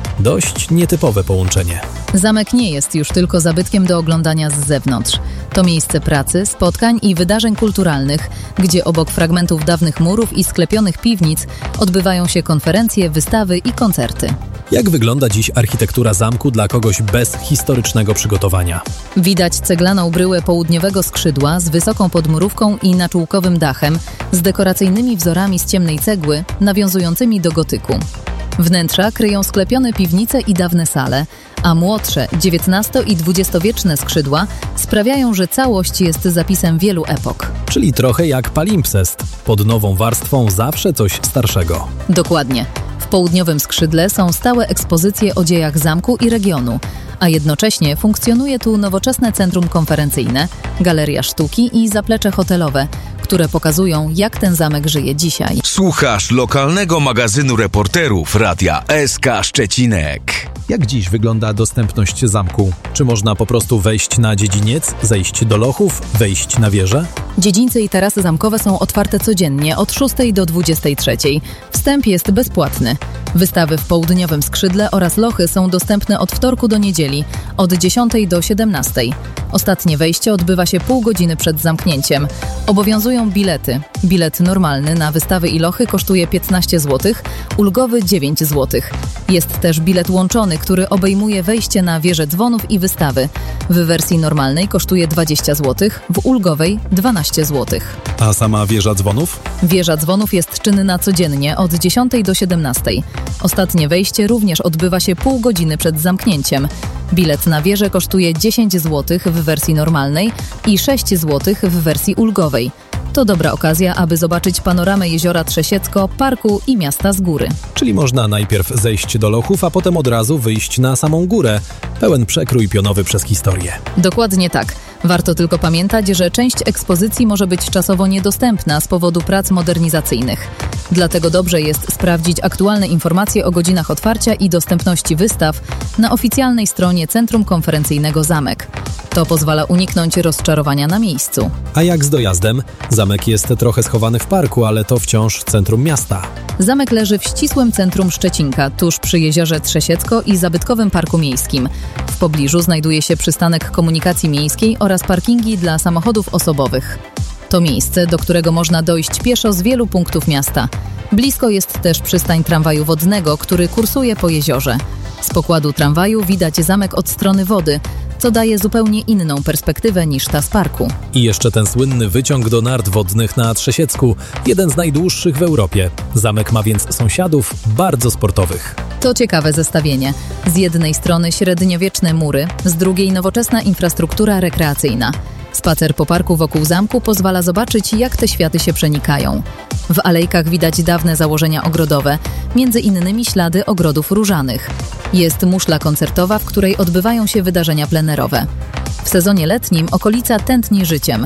Dość nietypowe połączenie. Zamek nie jest już tylko zabytkiem do oglądania z zewnątrz. To miejsce pracy, spotkań i wydarzeń kulturalnych, gdzie obok fragmentów dawnych murów i sklepionych piwnic odbywają się konferencje, wystawy i koncerty. Jak wygląda dziś architektura zamku dla kogoś bez historycznego przygotowania? Widać ceglaną bryłę południowego skrzydła z wysoką podmurówką i naczółkowym dachem, z dekoracyjnymi wzorami z ciemnej cegły, nawiązującymi do gotyku. Wnętrza kryją sklepione piwnice i dawne sale, a młodsze dziewiętnasto- i dwudziestowieczne skrzydła sprawiają, że całość jest zapisem wielu epok. Czyli trochę jak palimpsest. Pod nową warstwą zawsze coś starszego. Dokładnie. W południowym skrzydle są stałe ekspozycje o dziejach zamku i regionu, a jednocześnie funkcjonuje tu nowoczesne centrum konferencyjne, galeria sztuki i zaplecze hotelowe, które pokazują, jak ten zamek żyje dzisiaj. Słuchasz lokalnego magazynu reporterów Radia S K Szczecinek. Jak dziś wygląda dostępność zamku? Czy można po prostu wejść na dziedziniec, zejść do lochów, wejść na wieżę? Dziedzińce i tarasy zamkowe są otwarte codziennie od szóstej do dwudziestej trzeciej. Wstęp jest bezpłatny. Wystawy w południowym skrzydle oraz lochy są dostępne od wtorku do niedzieli, od dziesiątej do siedemnastej. Ostatnie wejście odbywa się pół godziny przed zamknięciem. Obowiązują bilety. Bilet normalny na wystawy i lochy kosztuje piętnaście złotych, ulgowy dziewięć złotych. Jest też bilet łączony, który obejmuje wejście na wieżę dzwonów i wystawy. W wersji normalnej kosztuje dwadzieścia złotych, w ulgowej dwanaście złotych. A sama wieża dzwonów? Wieża dzwonów jest czynna codziennie od dziesiątej do siedemnastej. Ostatnie wejście również odbywa się pół godziny przed zamknięciem. Bilet na wieżę kosztuje dziesięć złotych w wersji normalnej i sześć złotych w wersji ulgowej. To dobra okazja, aby zobaczyć panoramę jeziora Trzesiecko, parku i miasta z góry. Czyli można najpierw zejść do lochów, a potem od razu wyjść na samą górę. Pełen przekrój pionowy przez historię. Dokładnie tak. Warto tylko pamiętać, że część ekspozycji może być czasowo niedostępna z powodu prac modernizacyjnych. Dlatego dobrze jest sprawdzić aktualne informacje o godzinach otwarcia i dostępności wystaw na oficjalnej stronie Centrum Konferencyjnego Zamek. To pozwala uniknąć rozczarowania na miejscu. A jak z dojazdem? Zamek jest trochę schowany w parku, ale to wciąż centrum miasta. Zamek leży w ścisłym centrum Szczecinka, tuż przy jeziorze Trzesiecko i zabytkowym parku miejskim. W pobliżu znajduje się przystanek komunikacji miejskiej oraz parkingi dla samochodów osobowych. To miejsce, do którego można dojść pieszo z wielu punktów miasta. Blisko jest też przystań tramwaju wodnego, który kursuje po jeziorze. Z pokładu tramwaju widać zamek od strony wody, co daje zupełnie inną perspektywę niż ta z parku. I jeszcze ten słynny wyciąg do nart wodnych na Trzesiecku, jeden z najdłuższych w Europie. Zamek ma więc sąsiadów bardzo sportowych. To ciekawe zestawienie. Z jednej strony średniowieczne mury, z drugiej nowoczesna infrastruktura rekreacyjna. Spacer po parku wokół zamku pozwala zobaczyć, jak te światy się przenikają. W alejkach widać dawne założenia ogrodowe, między innymi ślady ogrodów różanych. Jest muszla koncertowa, w której odbywają się wydarzenia plenerowe. W sezonie letnim okolica tętni życiem.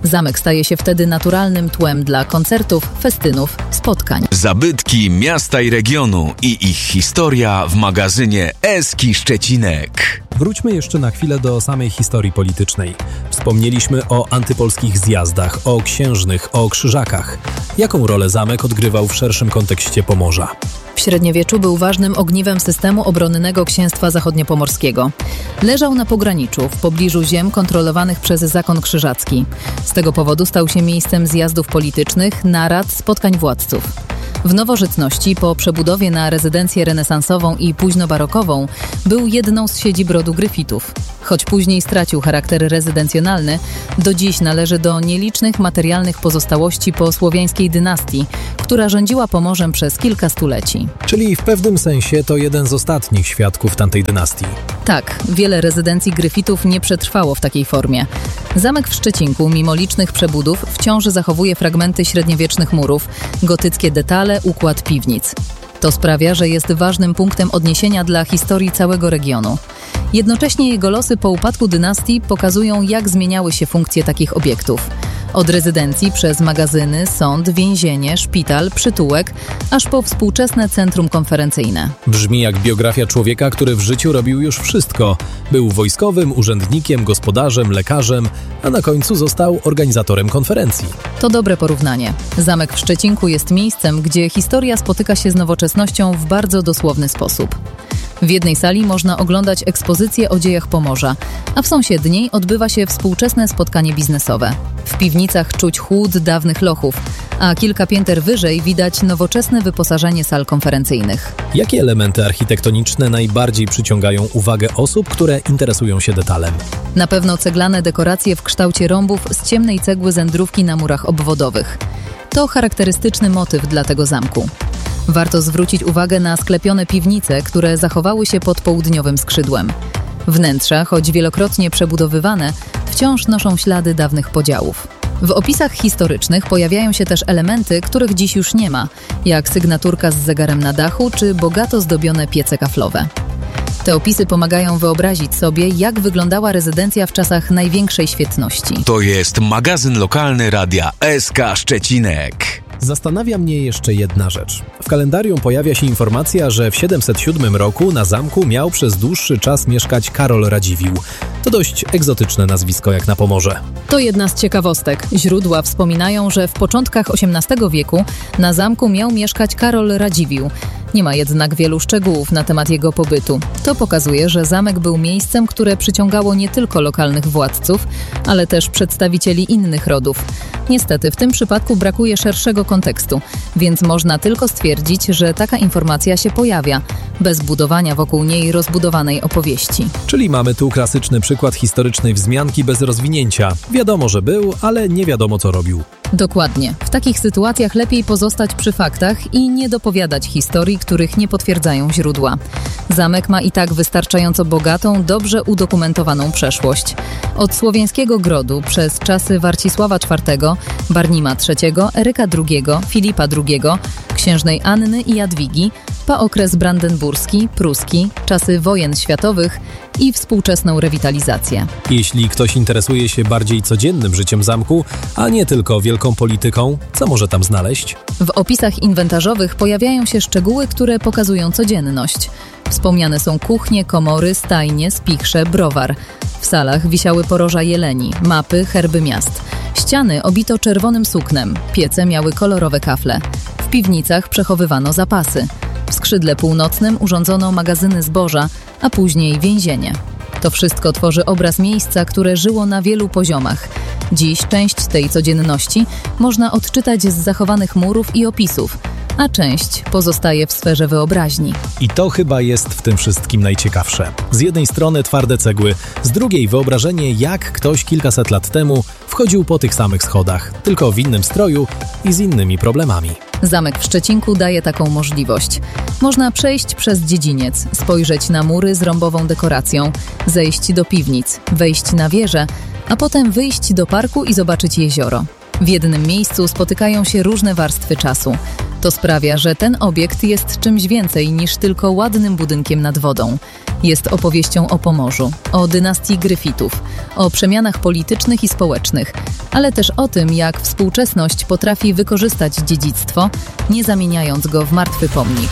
Zamek staje się wtedy naturalnym tłem dla koncertów, festynów, spotkań. Zabytki miasta i regionu i ich historia w magazynie Eski Szczecinek. Wróćmy jeszcze na chwilę do samej historii politycznej. Wspomnieliśmy o antypolskich zjazdach, o księżnych, o krzyżakach. Jaką rolę zamek odgrywał w szerszym kontekście Pomorza? W średniowieczu był ważnym ogniwem systemu obronnego Księstwa Zachodniopomorskiego. Leżał na pograniczu, w pobliżu ziem kontrolowanych przez zakon krzyżacki. Z tego powodu stał się miejscem zjazdów politycznych, narad, spotkań władców. W nowożytności, po przebudowie na rezydencję renesansową i późnobarokową, był jedną z siedzib rodu Gryfitów. Choć później stracił charakter rezydencjonalny, do dziś należy do nielicznych materialnych pozostałości po słowiańskiej dynastii, która rządziła Pomorzem przez kilka stuleci. Czyli w pewnym sensie to jeden z ostatnich świadków tamtej dynastii. Tak, wiele rezydencji Gryfitów nie przetrwało w takiej formie. Zamek w Szczecinku, mimo licznych przebudów, wciąż zachowuje fragmenty średniowiecznych murów, gotyckie detale, układ piwnic. To sprawia, że jest ważnym punktem odniesienia dla historii całego regionu. Jednocześnie jego losy po upadku dynastii pokazują, jak zmieniały się funkcje takich obiektów. Od rezydencji przez magazyny, sąd, więzienie, szpital, przytułek, aż po współczesne centrum konferencyjne. Brzmi jak biografia człowieka, który w życiu robił już wszystko. Był wojskowym, urzędnikiem, gospodarzem, lekarzem, a na końcu został organizatorem konferencji. To dobre porównanie. Zamek w Szczecinku jest miejscem, gdzie historia spotyka się z nowoczesnością w bardzo dosłowny sposób. W jednej sali można oglądać ekspozycję o dziejach Pomorza, a w sąsiedniej odbywa się współczesne spotkanie biznesowe. W piwnicach czuć chłód dawnych lochów, a kilka pięter wyżej widać nowoczesne wyposażenie sal konferencyjnych. Jakie elementy architektoniczne najbardziej przyciągają uwagę osób, które interesują się detalem? Na pewno ceglane dekoracje w kształcie rąbów z ciemnej cegły zędrówki na murach obwodowych. To charakterystyczny motyw dla tego zamku. Warto zwrócić uwagę na sklepione piwnice, które zachowały się pod południowym skrzydłem. Wnętrza, choć wielokrotnie przebudowywane, wciąż noszą ślady dawnych podziałów. W opisach historycznych pojawiają się też elementy, których dziś już nie ma, jak sygnaturka z zegarem na dachu czy bogato zdobione piece kaflowe. Te opisy pomagają wyobrazić sobie, jak wyglądała rezydencja w czasach największej świetności. To jest magazyn lokalny Radia S K Szczecinek. Zastanawia mnie jeszcze jedna rzecz. W kalendarium pojawia się informacja, że w siedemset siódmym roku na zamku miał przez dłuższy czas mieszkać Karol Radziwiłł. To dość egzotyczne nazwisko jak na Pomorze. To jedna z ciekawostek. Źródła wspominają, że w początkach osiemnastego wieku na zamku miał mieszkać Karol Radziwiłł. Nie ma jednak wielu szczegółów na temat jego pobytu. To pokazuje, że zamek był miejscem, które przyciągało nie tylko lokalnych władców, ale też przedstawicieli innych rodów. Niestety w tym przypadku brakuje szerszego kontekstu, więc można tylko stwierdzić, że taka informacja się pojawia, bez budowania wokół niej rozbudowanej opowieści. Czyli mamy tu klasyczny przykład historycznej wzmianki bez rozwinięcia. Wiadomo, że był, ale nie wiadomo, co robił. Dokładnie. W takich sytuacjach lepiej pozostać przy faktach i nie dopowiadać historii, których nie potwierdzają źródła. Zamek ma i tak wystarczająco bogatą, dobrze udokumentowaną przeszłość. Od słowiańskiego grodu przez czasy Warcisława czwartego, Barnima trzeciego, Eryka drugiego, Filipa drugiego, księżnej Anny i Jadwigi, po okres brandenburski, pruski, czasy wojen światowych i współczesną rewitalizację. Jeśli ktoś interesuje się bardziej codziennym życiem zamku, a nie tylko wielką polityką, co może tam znaleźć? W opisach inwentarzowych pojawiają się szczegóły, które pokazują codzienność. Wspomniane są kuchnie, komory, stajnie, spichrze, browar. W salach wisiały poroża jeleni, mapy, herby miast. Ściany obito czerwonym suknem, piece miały kolorowe kafle. W piwnicach przechowywano zapasy. W skrzydle północnym urządzono magazyny zboża, a później więzienie. To wszystko tworzy obraz miejsca, które żyło na wielu poziomach. Dziś część tej codzienności można odczytać z zachowanych murów i opisów, a część pozostaje w sferze wyobraźni. I to chyba jest w tym wszystkim najciekawsze. Z jednej strony twarde cegły, z drugiej wyobrażenie, jak ktoś kilkaset lat temu wchodził po tych samych schodach, tylko w innym stroju i z innymi problemami. Zamek w Szczecinku daje taką możliwość. Można przejść przez dziedziniec, spojrzeć na mury z rąbową dekoracją, zejść do piwnic, wejść na wieżę, a potem wyjść do parku i zobaczyć jezioro. W jednym miejscu spotykają się różne warstwy czasu. To sprawia, że ten obiekt jest czymś więcej niż tylko ładnym budynkiem nad wodą. Jest opowieścią o Pomorzu, o dynastii Gryfitów, o przemianach politycznych i społecznych, ale też o tym, jak współczesność potrafi wykorzystać dziedzictwo, nie zamieniając go w martwy pomnik.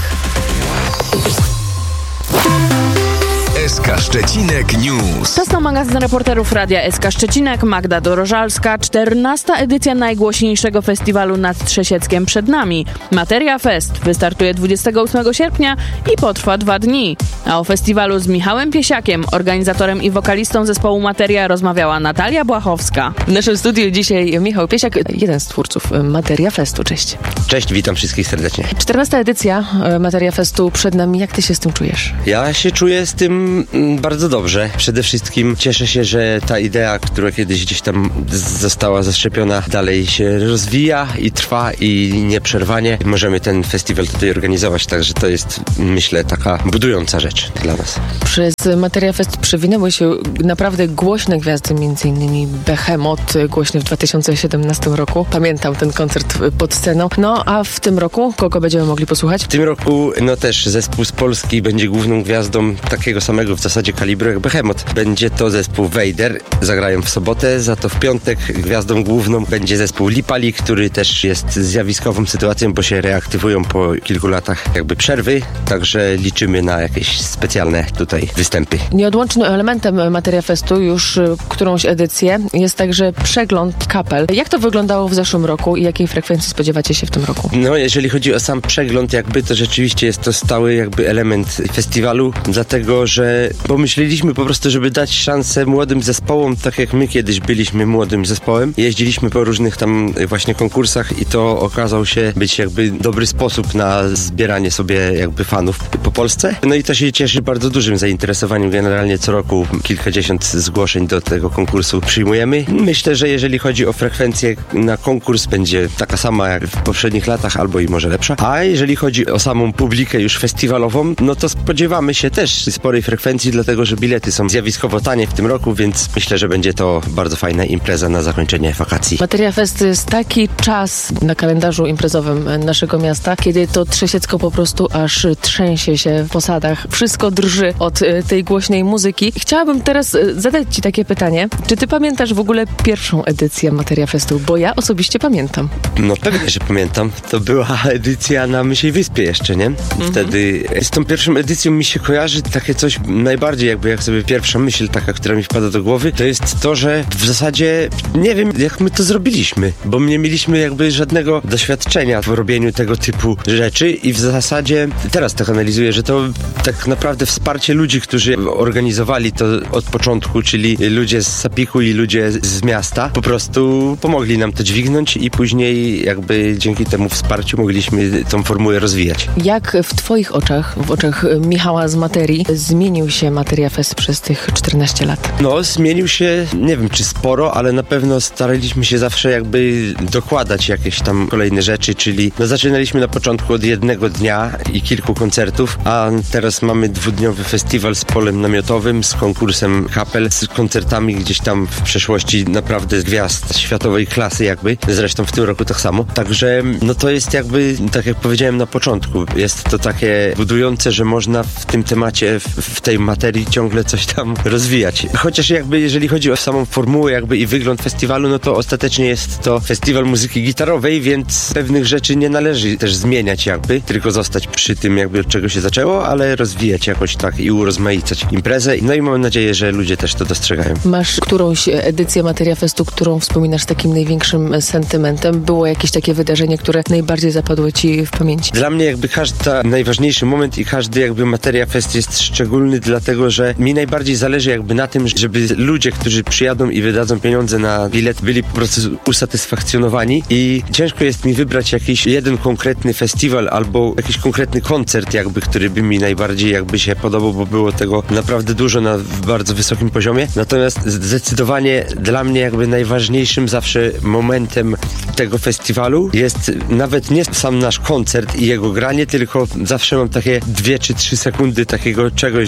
S K Szczecinek News. Czas na magazyn reporterów Radia S K Szczecinek. Magda Dorożalska. czternasta edycja najgłośniejszego festiwalu nad Trzesieckiem przed nami. Materia Fest wystartuje dwudziestego ósmego sierpnia i potrwa dwa dni. A o festiwalu z Michałem Piesiakiem, organizatorem i wokalistą zespołu Materia, rozmawiała Natalia Błachowska. W naszym studiu dzisiaj Michał Piesiak, jeden z twórców Materia Festu. Cześć. Cześć, witam wszystkich serdecznie. czternasta edycja Materia Festu przed nami. Jak ty się z tym czujesz? Ja się czuję z tym bardzo dobrze. Przede wszystkim cieszę się, że ta idea, która kiedyś gdzieś tam została zaszczepiona, dalej się rozwija i trwa i nieprzerwanie. Możemy ten festiwal tutaj organizować, także to jest, myślę, taka budująca rzecz dla nas. Przez Materia Fest przewinęły się naprawdę głośne gwiazdy, między innymi Behemoth, głośny w dwa tysiące siedemnastym roku. Pamiętam ten koncert pod sceną. No, a w tym roku kogo będziemy mogli posłuchać? W tym roku, no też zespół z Polski będzie główną gwiazdą takiego samego w zasadzie kalibru jak Behemoth. Będzie to zespół Vader, zagrają w sobotę, za to w piątek gwiazdą główną będzie zespół Lipali, który też jest zjawiskową sytuacją, bo się reaktywują po kilku latach jakby przerwy, także liczymy na jakieś specjalne tutaj występy. Nieodłącznym elementem Materia Festu już którąś edycję jest także przegląd kapel. Jak to wyglądało w zeszłym roku i jakiej frekwencji spodziewacie się w tym roku? No, jeżeli chodzi o sam przegląd, jakby to rzeczywiście jest to stały jakby element festiwalu, dlatego, że pomyśleliśmy po prostu, żeby dać szansę młodym zespołom, tak jak my kiedyś byliśmy młodym zespołem. Jeździliśmy po różnych tam właśnie konkursach i to okazał się być jakby dobry sposób na zbieranie sobie jakby fanów po Polsce. No i to się cieszy bardzo dużym zainteresowaniem. Generalnie co roku kilkadziesiąt zgłoszeń do tego konkursu przyjmujemy. Myślę, że jeżeli chodzi o frekwencję na konkurs, będzie taka sama jak w poprzednich latach, albo i może lepsza. A jeżeli chodzi o samą publikę już festiwalową, no to spodziewamy się też sporej frekwencji, dlatego że bilety są zjawiskowo tanie w tym roku, więc myślę, że będzie to bardzo fajna impreza na zakończenie wakacji. Materia Fest to jest taki czas na kalendarzu imprezowym naszego miasta, kiedy to Trzesiecko po prostu aż trzęsie się w posadach. Wszystko drży od tej głośnej muzyki. Chciałabym teraz zadać ci takie pytanie. Czy ty pamiętasz w ogóle pierwszą edycję Materia Festu? Bo ja osobiście pamiętam. No pewnie, że pamiętam. To była edycja na Mysiej Wyspie jeszcze, nie? Wtedy mhm. z tą pierwszą edycją mi się kojarzy takie coś najbardziej jakby jak sobie pierwsza myśl taka, która mi wpada do głowy, to jest to, że w zasadzie nie wiem, jak my to zrobiliśmy, bo nie mieliśmy jakby żadnego doświadczenia w robieniu tego typu rzeczy i w zasadzie teraz tak analizuję, że to tak naprawdę wsparcie ludzi, którzy organizowali to od początku, czyli ludzie z Sapiku i ludzie z miasta, po prostu pomogli nam to dźwignąć i później jakby dzięki temu wsparciu mogliśmy tą formułę rozwijać. Jak w twoich oczach, w oczach Michała z Materii, zmienił się Materia Fest przez tych czternaście lat? No, zmienił się, nie wiem czy sporo, ale na pewno staraliśmy się zawsze jakby dokładać jakieś tam kolejne rzeczy, czyli no zaczynaliśmy na początku od jednego dnia i kilku koncertów, a teraz mamy dwudniowy festiwal z polem namiotowym, z konkursem kapel, z koncertami gdzieś tam w przeszłości naprawdę gwiazd światowej klasy jakby, zresztą w tym roku tak samo, także no to jest jakby, tak jak powiedziałem na początku, jest to takie budujące, że można w tym temacie, w, w tej materii ciągle coś tam rozwijać. Chociaż jakby jeżeli chodzi o samą formułę jakby i wygląd festiwalu, no to ostatecznie jest to festiwal muzyki gitarowej, więc pewnych rzeczy nie należy też zmieniać jakby, tylko zostać przy tym jakby od czego się zaczęło, ale rozwijać jakoś tak i urozmaicać imprezę. No i mam nadzieję, że ludzie też to dostrzegają. Masz którąś edycję Materia Festu, którą wspominasz takim największym sentymentem? Było jakieś takie wydarzenie, które najbardziej zapadło ci w pamięci? Dla mnie jakby każdy najważniejszy moment i każdy jakby Materia Fest jest szczególny, dlatego że mi najbardziej zależy jakby na tym, żeby ludzie, którzy przyjadą i wydadzą pieniądze na bilet, byli po prostu usatysfakcjonowani i ciężko jest mi wybrać jakiś jeden konkretny festiwal albo jakiś konkretny koncert jakby, który by mi najbardziej jakby się podobał, bo było tego naprawdę dużo na bardzo wysokim poziomie. Natomiast zdecydowanie dla mnie jakby najważniejszym zawsze momentem tego festiwalu jest nawet nie sam nasz koncert i jego granie, tylko zawsze mam takie dwie czy trzy sekundy takiego czegoś, że sobie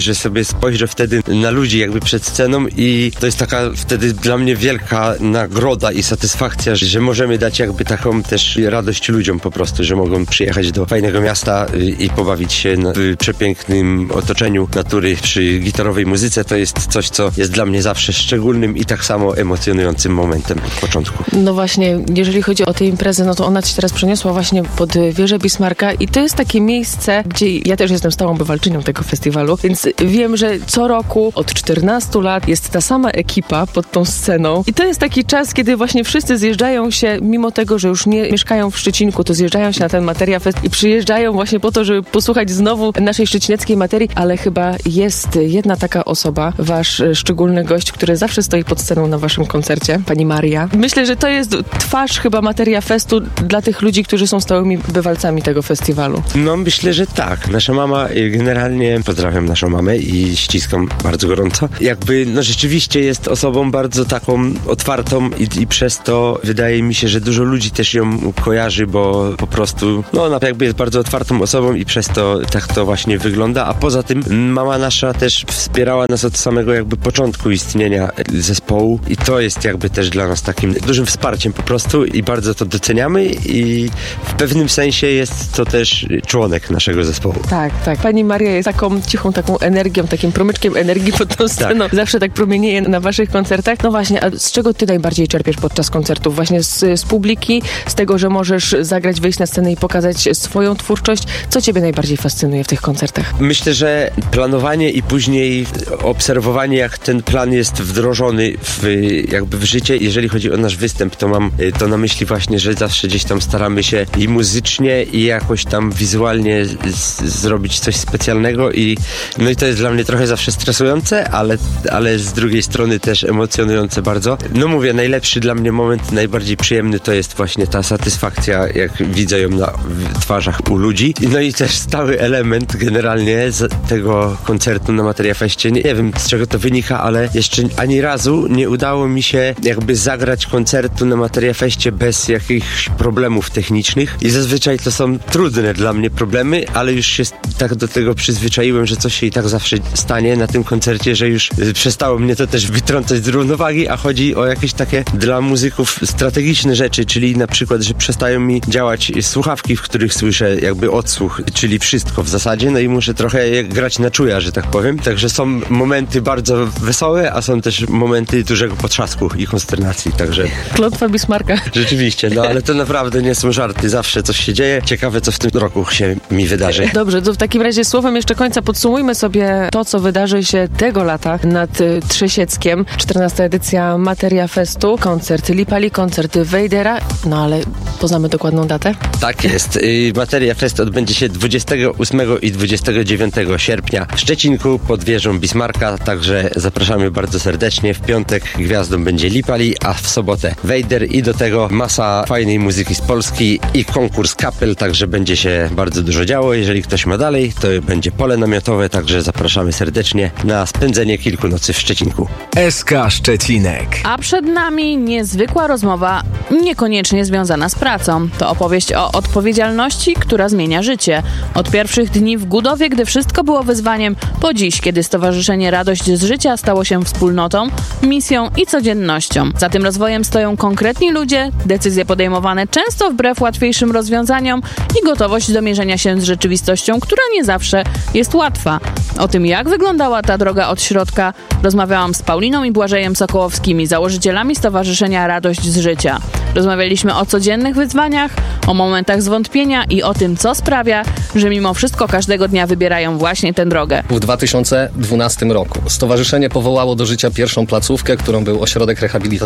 spojrzę wtedy na ludzi jakby przed sceną i to jest taka wtedy dla mnie wielka nagroda i satysfakcja, że możemy dać jakby taką też radość ludziom po prostu, że mogą przyjechać do fajnego miasta i pobawić się w przepięknym otoczeniu natury przy gitarowej muzyce. To jest coś, co jest dla mnie zawsze szczególnym i tak samo emocjonującym momentem od początku. No właśnie, jeżeli chodzi o tę imprezę, no to ona ci teraz przeniosła właśnie pod wieżę Bismarcka i to jest takie miejsce, gdzie ja też jestem stałą bywalczynią tego festiwalu, więc wiem, że co roku od czternastu lat jest ta sama ekipa pod tą sceną i to jest taki czas, kiedy właśnie wszyscy zjeżdżają się, mimo tego, że już nie mieszkają w Szczecinku, to zjeżdżają się na ten Materia Fest i przyjeżdżają właśnie po to, żeby posłuchać znowu naszej szczecineckiej materii, ale chyba jest jedna taka osoba, wasz szczególny gość, który zawsze stoi pod sceną na waszym koncercie, pani Maria. Myślę, że to jest twarz chyba Materia Festu dla tych ludzi, którzy są stałymi bywalcami tego festiwalu. No myślę, że tak. Nasza mama generalnie, pozdrawiam naszą mamę i ściskam bardzo gorąco, jakby no rzeczywiście jest osobą bardzo taką otwartą i, i przez to wydaje mi się, że dużo ludzi też ją kojarzy, bo po prostu no ona jakby jest bardzo otwartą osobą i przez to tak to właśnie wygląda, a poza tym mama nasza też wspierała nas od samego jakby początku istnienia zespołu i to jest jakby też dla nas takim dużym wsparciem po prostu i bardzo to doceniamy i w pewnym sensie jest to też członek naszego zespołu. Tak, tak. Pani Maria jest taką cichą, taką energią, takim promyczkiem energii pod tą sceną. Tak. Zawsze tak promienieje na waszych koncertach. No właśnie, a z czego ty najbardziej czerpiesz podczas koncertów? Właśnie z, z publiki, z tego, że możesz zagrać, wyjść na scenę i pokazać swoją twórczość. Co ciebie najbardziej fascynuje w tych koncertach? Myślę, że planowanie i później obserwowanie, jak ten plan jest wdrożony w, jakby w życie. Jeżeli chodzi o nasz występ, to mam to na myśli właśnie, że zawsze gdzieś tam staramy się i muzycznie, i jakoś tam wizualnie z, zrobić coś specjalnego i no i to jest dla mnie trochę zawsze stresujące, ale, ale z drugiej strony też emocjonujące bardzo. No mówię, najlepszy dla mnie moment, najbardziej przyjemny to jest właśnie ta satysfakcja, jak widzę ją na twarzach u ludzi. No i też stały element generalnie z tego koncertu na Materia Feście. Nie, nie wiem, z czego to wynika, ale jeszcze ani razu nie udało mi się jakby zagrać koncertu na Materia Feście bez jakichś problemów technicznych i zazwyczaj to są trudne dla mnie problemy, ale już się tak do tego przyzwyczaiłem, że coś się i tak zawsze stanie na tym koncercie, że już przestało mnie to też wytrącać z równowagi, a chodzi o jakieś takie dla muzyków strategiczne rzeczy, czyli na przykład, że przestają mi działać słuchawki, w których słyszę jakby odsłuch, czyli wszystko w zasadzie, no i muszę trochę grać na czuja, że tak powiem. Także są momenty bardzo wesołe, a są też momenty dużego potrzasku i konsternacji, także... Klątwa Bismarcka. Rzeczywiście, no ale to naprawdę nie są żarty, zawsze coś się dzieje. Ciekawe, co w tym roku się mi wydarzy. Dobrze, to w takim razie słowem jeszcze końca podsumujmy sobie to, co wydarzy się tego lata nad y, Trzesieckiem. czternasta edycja Materia Festu, koncert Lipali, koncert Wejdera, no ale poznamy dokładną datę? Tak jest. Y, Materia Fest odbędzie się dwudziestego ósmego i dwudziestego dziewiątego sierpnia w Szczecinku pod wieżą Bismarcka, także zapraszamy bardzo serdecznie. W piątek gwiazdą będzie Lipali, a w sobotę Wejder i do tego masa fajnej muzyki z Polski i konkurs kapel, także będzie się bardzo dużo działo. Jeżeli ktoś ma dalej, to będzie pole namiotowe, także zapraszamy serdecznie na spędzenie kilku nocy w Szczecinku. S K Szczecinek. A przed nami niezwykła rozmowa, niekoniecznie związana z pracą. To opowieść o odpowiedzialności, która zmienia życie. Od pierwszych dni w Gudowie, gdy wszystko było wyzwaniem, po dziś, kiedy Stowarzyszenie Radość z Życia stało się wspólnotą, misją i codziennością. Za tym rozwojem stoją konkretni ludzie, decyzje podejmowane często wbrew łatwiejszym rozwiązaniom i gotowość do mierzenia się z rzeczywistością, która nie zawsze jest łatwa. O tym, jak wyglądała ta droga od środka, rozmawiałam z Pauliną i Błażejem Sokołowskimi, założycielami Stowarzyszenia Radość z Życia. Rozmawialiśmy o codziennych wyzwaniach, o momentach zwątpienia i o tym, co sprawia, że mimo wszystko każdego dnia wybierają właśnie tę drogę. W dwa tysiące dwunastym roku stowarzyszenie powołało do życia pierwszą placówkę, którą był ośrodek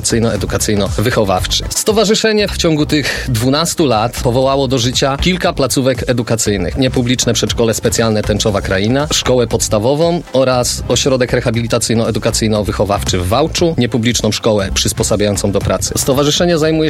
rehabilitacyjno-edukacyjno-wychowawczy. Stowarzyszenie w ciągu tych dwunastu lat powołało do życia kilka placówek edukacyjnych. Niepubliczne przedszkole specjalne Tęczowa Kraina, szkołę podstawową oraz ośrodek rehabilitacyjno-edukacyjno-wychowawczy w Wałczu, niepubliczną szkołę przysposabiającą do pracy. Stowarzyszenie zajmuje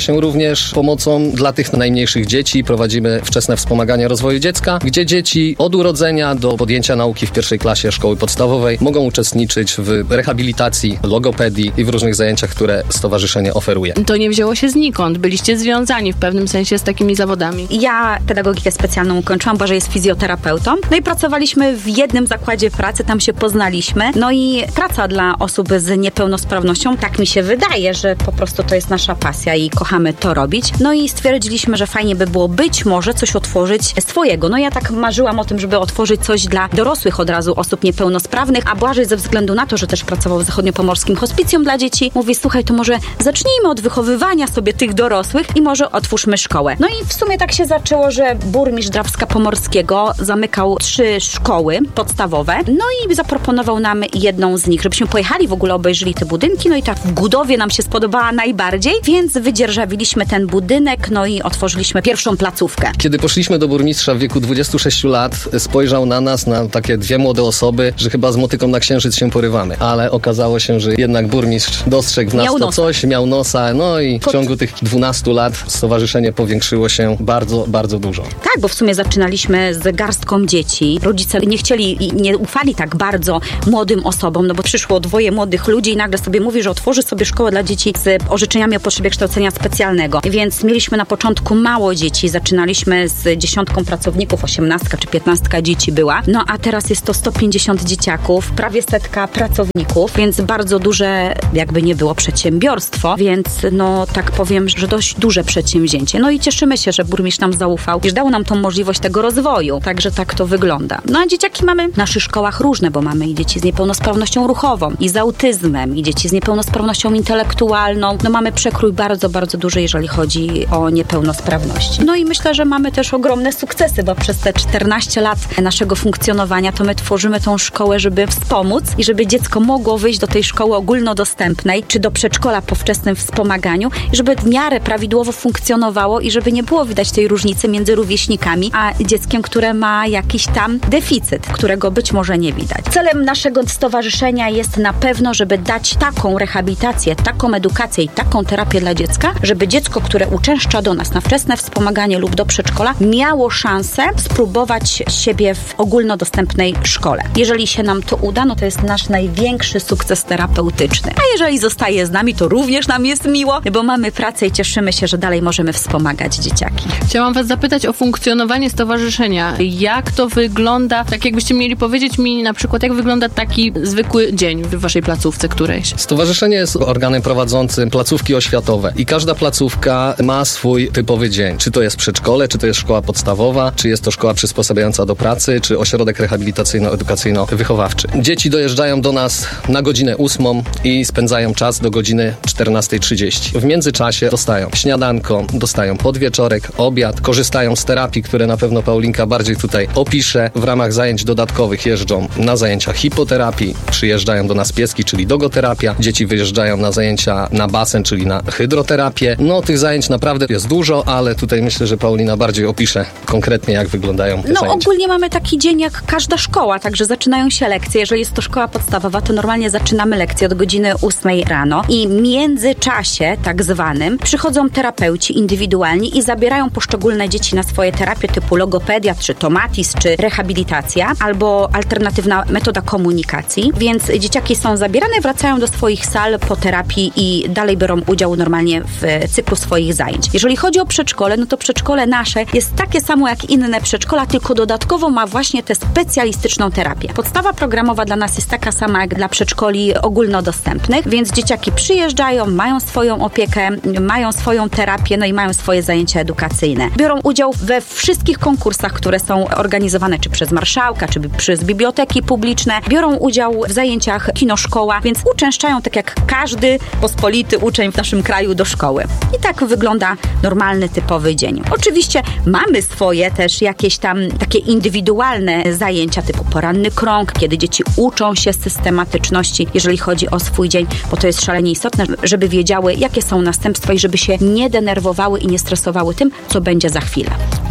się również pomocą dla tych najmniejszych dzieci. Prowadzimy wczesne wspomaganie rozwoju dziecka, gdzie dzieci od urodzenia do podjęcia nauki w pierwszej klasie szkoły podstawowej mogą uczestniczyć w rehabilitacji, logopedii i w różnych zajęciach, które stowarzyszenie oferuje. To nie wzięło się znikąd. Byliście związani w pewnym sensie z takimi zawodami. Ja pedagogikę specjalną ukończyłam, Boże jest fizjoterapeutą. No i pracowaliśmy w jednym zakładzie pracy, tam się poznaliśmy. No i praca dla osób z niepełnosprawnością, tak mi się wydaje, że po prostu to jest nasza pasja i kochamy to robić. No i stwierdziliśmy, że fajnie by było być może coś otworzyć swojego. No ja tak marzyłam o tym, żeby otworzyć coś dla dorosłych od razu osób niepełnosprawnych, a Błażej ze względu na to, że też pracował w zachodniopomorskim hospicjum dla dzieci, mówi, słuchaj, to może zacznijmy od wychowywania sobie tych dorosłych i może otwórzmy szkołę. No i w sumie tak się zaczęło, że burmistrz Drawska Pomorskiego zamykał trzy szkoły podstawowe, no i zaproponował nam jedną z nich, żebyśmy pojechali, w ogóle obejrzeli te budynki, no i tak w Gudowie nam się spodobała najbardziej, więc wydzierżawiliśmy ten budynek, no i otworzyliśmy pierwszą placówkę. Kiedy poszliśmy do burmistrza w wieku dwudziestu sześciu lat, spojrzał na nas, na takie dwie młode osoby, że chyba z motyką na księżyc się porywamy, ale okazało się, że jednak burmistrz dostrzegł w nas miał to nosa. coś, miał nosa, no i w ciągu tych dwunastu lat stowarzyszenie powiększyło się bardzo, bardzo dużo. Tak, bo w sumie zaczynaliśmy z garstką dzieci. Rodzice nie chcieli i nie ufali tak bardzo młodym osobom, no bo przyszło dwoje młodych ludzi i nagle sobie mówi, że otworzy sobie szkołę dla dzieci z orzeczeniami o potrzebie kształcenia specjalnego. Więc mieliśmy na początku mało dzieci, zaczynaliśmy z dziesiątką pracowników, osiemnastka czy piętnastka dzieci była, no a teraz jest to sto pięćdziesiąt dzieciaków, prawie setka pracowników, więc bardzo duże, jakby nie było, przedsiębiorstwo, więc no tak powiem, że dość duże przedsięwzięcie. No i cieszymy się, że burmistrz nam zaufał i że dał nam tą możliwość tego rozwoju. Także tak to wygląda. No a dzieciaki mamy w naszych szkołach różne, bo mamy i dzieci z niepełnosprawnością ruchową, i z autyzmem, i dzieci z niepełnosprawnością intelektualną. No mamy przekrój bardzo, bardzo duży, jeżeli chodzi o niepełnosprawności. No i myślę, że mamy też ogromne sukcesy, bo przez te czternaście lat naszego funkcjonowania to my tworzymy tą szkołę, żeby wspomóc i żeby dziecko mogło wyjść do tej szkoły ogólnodostępnej, czy do przedszkola po wczesnym wspomaganiu i żeby w miarę prawidłowo funkcjonowało i żeby nie było widać tej różnicy między rówieśnikami, a dzieckiem, które ma jakiś tam deficyt, którego być może nie widać. Celem naszego stowarzyszenia jest na pewno, żeby dać taką rehabilitację, taką edukację i taką terapię dla dziecka, żeby dziecko, które uczęszcza do nas na wczesne wspomaganie lub do przedszkola, miało szansę spróbować siebie w ogólnodostępnej szkole. Jeżeli się nam to uda, no to jest nasz największy sukces terapeutyczny. A jeżeli zostaje z nami, to również nam jest miło, bo mamy pracę i cieszymy się, że dalej możemy wspomagać dzieciaki. Chciałam was zapytać o funkcjonowanie stowarzyszenia. Jak to wygląda? Tak jakbyście mieli powiedzieć mi na przykład, jak wygląda taki zwykły dzień w waszej placówce którejś? Stowarzyszenie jest organem prowadzącym placówki oświatowe i każda placówka ma swój typowy dzień. Czy to jest przedszkole, czy to jest szkoła podstawowa, czy jest to szkoła przysposabiająca do pracy, czy ośrodek rehabilitacyjno-edukacyjno-wychowawczy. Dzieci dojeżdżają do nas na godzinę ósmą i spędzają czas do godziny czternastej trzydzieści. W międzyczasie dostają śniadanko, dostają podwieczorek, obiad, korzystają z terapii, które na pewno Paulinka bardziej tutaj opisze. W ramach zajęć dodatkowych jeżdżą na zajęcia hipoterapii, przyjeżdżają do nas pieski, czyli dogoterapia. Dzieci wyjeżdżają na zajęcia na basen, czyli na hydroterapię. No tych zajęć naprawdę jest dużo, ale tutaj myślę, że Paulina bardziej opisze konkretnie, jak wyglądają te no, zajęcia. Ogólnie mamy taki dzień jak każda szkoła, także zaczynają się lekcje. Jeżeli jest to szkoła podstawowa, to normalnie zaczynamy lekcje od godziny ósmej rano i w międzyczasie tak zwanym przychodzą terapeuci indywidualni i zabierają poszczególne dzieci na swoje terapie typu logopedia, czy tomatis, czy rehabilitacja, albo alternatywna metoda komunikacji, więc dzieciaki są zabierane, wracają do swoich sal po terapii i dalej biorą udział normalnie w cyklu swoich zajęć. Jeżeli chodzi o przedszkole, no to przedszkole nasze jest takie samo jak inne przedszkola, tylko dodatkowo ma właśnie tę specjalistyczną terapię. Podstawa programowa dla nas jest taka sama jak dla przedszkoli ogólnodostępnych, więc dzieciaki przyjeżdżają, mają swoją opiekę, mają swoją terapię, no i mają swoje zajęcia edukacyjne. Biorą udział we wszystkich konkursach, które są organizowane czy przez marszałka, czy przez biblioteki publiczne. Biorą udział w zajęciach kinoszkoła, więc uczęszczają tak jak każdy pospolity uczeń w naszym kraju do szkoły. I tak wygląda normalny, typowy dzień. Oczywiście mamy swoje też jakieś tam takie indywidualne zajęcia typu poranny krąg, kiedy dzieci uczą się systematyczności, jeżeli chodzi o swój dzień, bo to jest szalenie istotne, żeby wiedziały, jakie są następstwa i żeby się nie denerwowały i nie stresowały tym, co będzie za chwilę.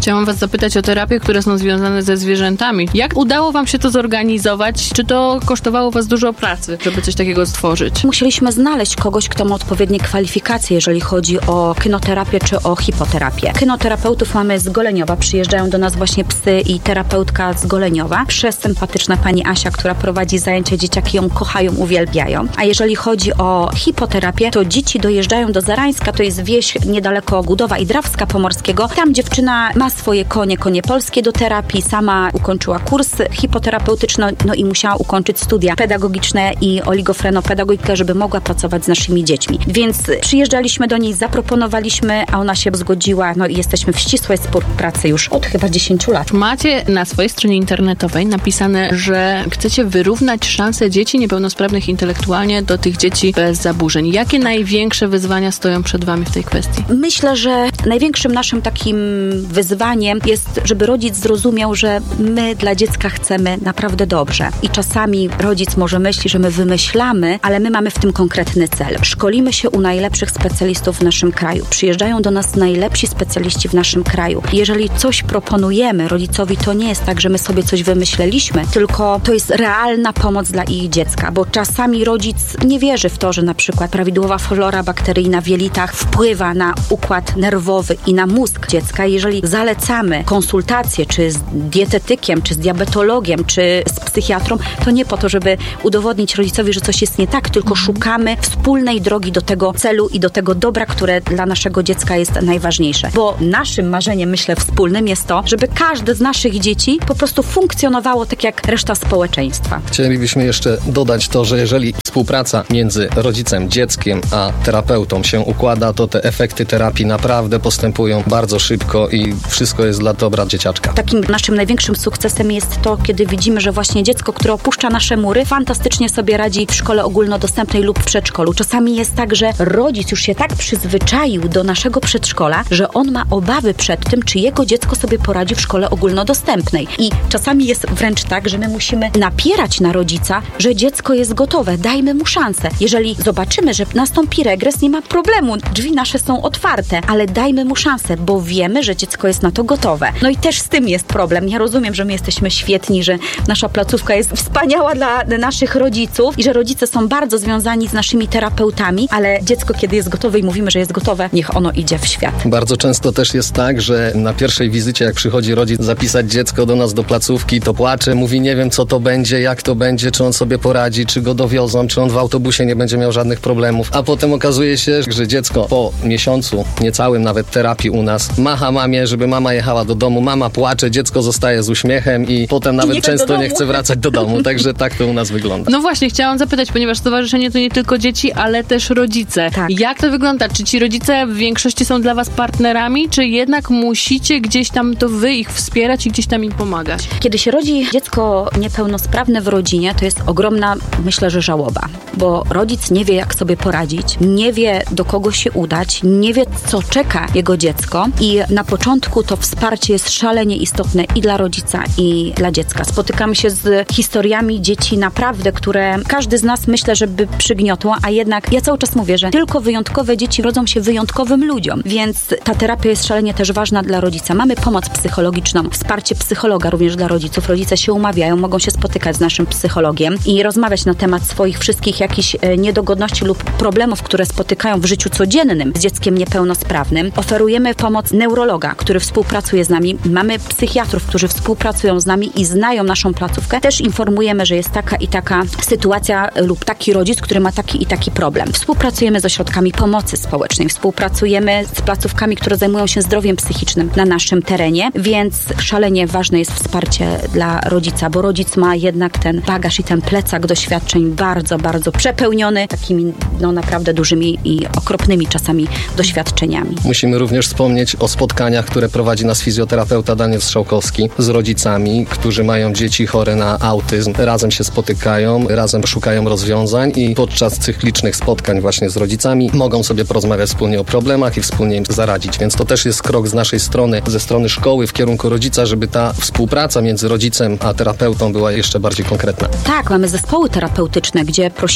Chciałam was zapytać o terapie, które są związane ze zwierzętami. Jak udało wam się to zorganizować? Czy to kosztowało was dużo pracy, żeby coś takiego stworzyć? Musieliśmy znaleźć kogoś, kto ma odpowiednie kwalifikacje, jeżeli chodzi o kynoterapię czy o hipoterapię. Kynoterapeutów mamy z Goleniowa. Przyjeżdżają do nas właśnie psy i terapeutka z Goleniowa. Przesympatyczna pani Asia, która prowadzi zajęcia, dzieciaki ją kochają, uwielbiają. A jeżeli chodzi o hipoterapię, to dzieci dojeżdżają do Zarańska, to jest wieś niedaleko Gudowa i Drawska Pomorskiego. Tam dziewczyna ma swoje konie, konie polskie do terapii, sama ukończyła kurs hipoterapeutyczny, no i musiała ukończyć studia pedagogiczne i oligofrenopedagogikę, żeby mogła pracować z naszymi dziećmi. Więc przyjeżdżaliśmy do niej, zaproponowaliśmy, a ona się zgodziła, no i jesteśmy w ścisłej współpracy już od chyba dziesięciu lat. Macie na swojej stronie internetowej napisane, że chcecie wyrównać szanse dzieci niepełnosprawnych intelektualnie do tych dzieci bez zaburzeń. Jakie największe wyzwania stoją przed wami w tej kwestii? Myślę, że największym naszym takim wyzwaniem jest, żeby rodzic zrozumiał, że my dla dziecka chcemy naprawdę dobrze. I czasami rodzic może myśli, że my wymyślamy, ale my mamy w tym konkretny cel. Szkolimy się u najlepszych specjalistów w naszym kraju. Przyjeżdżają do nas najlepsi specjaliści w naszym kraju. Jeżeli coś proponujemy rodzicowi, to nie jest tak, że my sobie coś wymyśleliśmy, tylko to jest realna pomoc dla ich dziecka, bo czasami rodzic nie wierzy w to, że na przykład prawidłowa flora bakteryjna w jelitach wpływa na układ nerwowy i na mózg dziecka. Jeżeli zalecamy konsultacje, czy z dietetykiem, czy z diabetologiem, czy z psychiatrą, to nie po to, żeby udowodnić rodzicowi, że coś jest nie tak, tylko szukamy wspólnej drogi do tego celu i do tego dobra, które dla naszego dziecka jest najważniejsze. Bo naszym marzeniem, myślę, wspólnym jest to, żeby każde z naszych dzieci po prostu funkcjonowało tak jak reszta społeczeństwa. Chcielibyśmy jeszcze dodać to, że jeżeli współpraca między rodzicem, dzieckiem a terapeutą się układa, to te efekty terapii naprawdę postępują bardzo szybko i wszystko jest dla dobra dzieciaczka. Takim naszym największym sukcesem jest to, kiedy widzimy, że właśnie dziecko, które opuszcza nasze mury, fantastycznie sobie radzi w szkole ogólnodostępnej lub w przedszkolu. Czasami jest tak, że rodzic już się tak przyzwyczaił do naszego przedszkola, że on ma obawy przed tym, czy jego dziecko sobie poradzi w szkole ogólnodostępnej. I czasami jest wręcz tak, że my musimy napierać na rodzica, że dziecko jest gotowe, dajmy mu szansę. Jeżeli zobaczymy, że nastąpi regres, nie ma problemu, drzwi nasze są otwarte, ale dajmy mu szansę, bo wiemy, że dziecko jest na to gotowe. No i też z tym jest problem. Ja rozumiem, że my jesteśmy świetni, że nasza placówka jest wspaniała dla naszych rodziców i że rodzice są bardzo związani z naszymi terapeutami, ale dziecko, kiedy jest gotowe i mówimy, że jest gotowe, niech ono idzie w świat. Bardzo często też jest tak, że na pierwszej wizycie, jak przychodzi rodzic zapisać dziecko do nas do placówki, to płacze, mówi, nie wiem co to będzie, jak to będzie, czy on sobie poradzi, czy go dowiozą, czy on w autobusie nie będzie miał żadnych problemów, a potem okazuje się, że dziecko po miesiącu, niecałym nawet terapii u nas, macha mamie, żeby mama jechała do domu, mama płacze, dziecko zostaje z uśmiechem i potem nawet nie często nie chce wracać do domu, także tak to u nas wygląda. No właśnie, chciałam zapytać, ponieważ stowarzyszenie to nie tylko dzieci, ale też rodzice. Tak. Jak to wygląda? Czy ci rodzice w większości są dla was partnerami, czy jednak musicie gdzieś tam to wy ich wspierać i gdzieś tam im pomagać? Kiedy się rodzi dziecko niepełnosprawne w rodzinie, to jest ogromna, myślę, że żałoba, bo rodzic nie wie, jak sobie poradzić, nie wie, do kogo się udać, nie wie, co czeka jego dziecko i na początku to wsparcie jest szalenie istotne i dla rodzica, i dla dziecka. Spotykamy się z historiami dzieci naprawdę, które każdy z nas, myślę, że by przygniotło, a jednak ja cały czas mówię, że tylko wyjątkowe dzieci rodzą się wyjątkowym ludziom, więc ta terapia jest szalenie też ważna dla rodzica. Mamy pomoc psychologiczną, wsparcie psychologa również dla rodziców. Rodzice się umawiają, mogą się spotykać z naszym psychologiem i rozmawiać na temat swoich wszystkich jakichś niedogodności lub problemów, które spotykają w życiu codziennym z dzieckiem niepełnosprawnym. Oferujemy pomoc neurologa, który współpracuje z nami. Mamy psychiatrów, którzy współpracują z nami i znają naszą placówkę. Też informujemy, że jest taka i taka sytuacja lub taki rodzic, który ma taki i taki problem. Współpracujemy z ośrodkami pomocy społecznej, współpracujemy z placówkami, które zajmują się zdrowiem psychicznym na naszym terenie, więc szalenie ważne jest wsparcie dla rodzica, bo rodzic ma jednak ten bagaż i ten plecak doświadczeń bardzo, bardzo przepełniony takimi no naprawdę dużymi i okropnymi czasami doświadczeniami. Musimy również wspomnieć o spotkaniach, które prowadzi nas fizjoterapeuta Daniel Strzałkowski z rodzicami, którzy mają dzieci chore na autyzm. Razem się spotykają, razem szukają rozwiązań i podczas cyklicznych spotkań właśnie z rodzicami mogą sobie porozmawiać wspólnie o problemach i wspólnie im zaradzić. Więc to też jest krok z naszej strony, ze strony szkoły w kierunku rodzica, żeby ta współpraca między rodzicem a terapeutą była jeszcze bardziej konkretna. Tak, mamy zespoły terapeutyczne, gdzie prosimy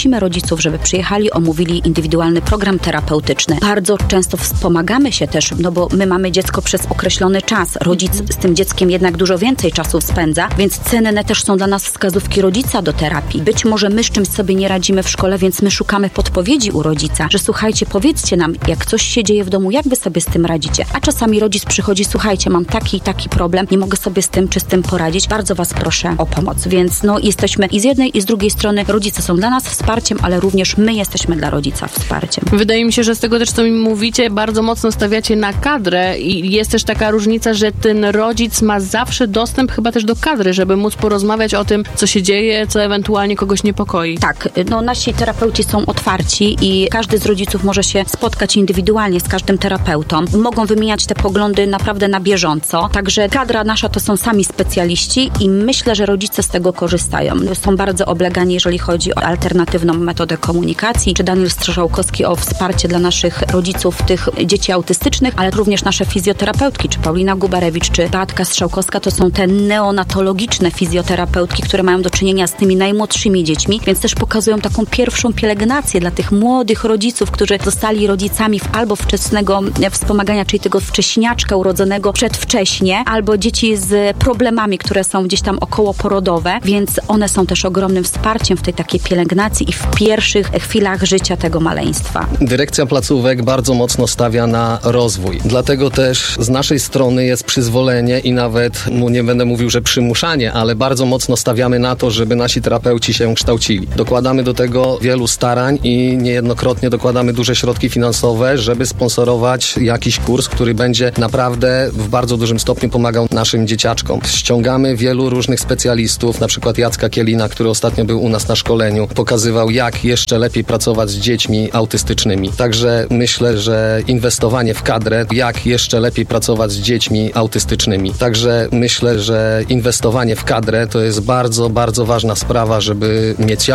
prosimy rodziców, żeby przyjechali, omówili indywidualny program terapeutyczny. Bardzo często wspomagamy się też, no bo my mamy dziecko przez określony czas. Rodzic z tym dzieckiem jednak dużo więcej czasu spędza, więc cenne też są dla nas wskazówki rodzica do terapii. Być może my z czymś sobie nie radzimy w szkole, więc my szukamy podpowiedzi u rodzica, że słuchajcie, powiedzcie nam, jak coś się dzieje w domu, jak wy sobie z tym radzicie. A czasami rodzic przychodzi, słuchajcie, mam taki taki problem, nie mogę sobie z tym czy z tym poradzić. Bardzo was proszę o pomoc. Więc no jesteśmy i z jednej i z drugiej strony rodzice są dla nas wsparciem, ale również my jesteśmy dla rodzica wsparciem. Wydaje mi się, że z tego też, co mi mówicie, bardzo mocno stawiacie na kadrę i jest też taka różnica, że ten rodzic ma zawsze dostęp chyba też do kadry, żeby móc porozmawiać o tym, co się dzieje, co ewentualnie kogoś niepokoi. Tak, no nasi terapeuci są otwarci i każdy z rodziców może się spotkać indywidualnie z każdym terapeutą. Mogą wymieniać te poglądy naprawdę na bieżąco. Także kadra nasza to są sami specjaliści i myślę, że rodzice z tego korzystają. Są bardzo oblegani, jeżeli chodzi o alternatywną metodę komunikacji, czy Daniel Strzałkowski o wsparcie dla naszych rodziców tych dzieci autystycznych, ale również nasze fizjoterapeutki, czy Paulina Gubarewicz, czy Beatka Strzałkowska, to są te neonatologiczne fizjoterapeutki, które mają do czynienia z tymi najmłodszymi dziećmi, więc też pokazują taką pierwszą pielęgnację dla tych młodych rodziców, którzy zostali rodzicami albo wczesnego wspomagania, czyli tego wcześniaczka urodzonego przedwcześnie, albo dzieci z problemami, które są gdzieś tam okołoporodowe, więc one są też ogromnym wsparciem w tej takiej pielęgnacji i w pierwszych chwilach życia tego maleństwa. Dyrekcja placówek bardzo mocno stawia na rozwój. Dlatego też z naszej strony jest przyzwolenie i nawet, no nie będę mówił, że przymuszanie, ale bardzo mocno stawiamy na to, żeby nasi terapeuci się kształcili. Dokładamy do tego wielu starań i niejednokrotnie dokładamy duże środki finansowe, żeby sponsorować jakiś kurs, który będzie naprawdę w bardzo dużym stopniu pomagał naszym dzieciaczkom. Ściągamy wielu różnych specjalistów, na przykład Jacka Kielina, który ostatnio był u nas na szkoleniu, pokazywał, jak jeszcze lepiej pracować z dziećmi autystycznymi. Także myślę, że inwestowanie w kadrę, jak jeszcze lepiej pracować z dziećmi autystycznymi. Także myślę, że inwestowanie w kadrę to jest bardzo, bardzo ważna sprawa, żeby mieć jak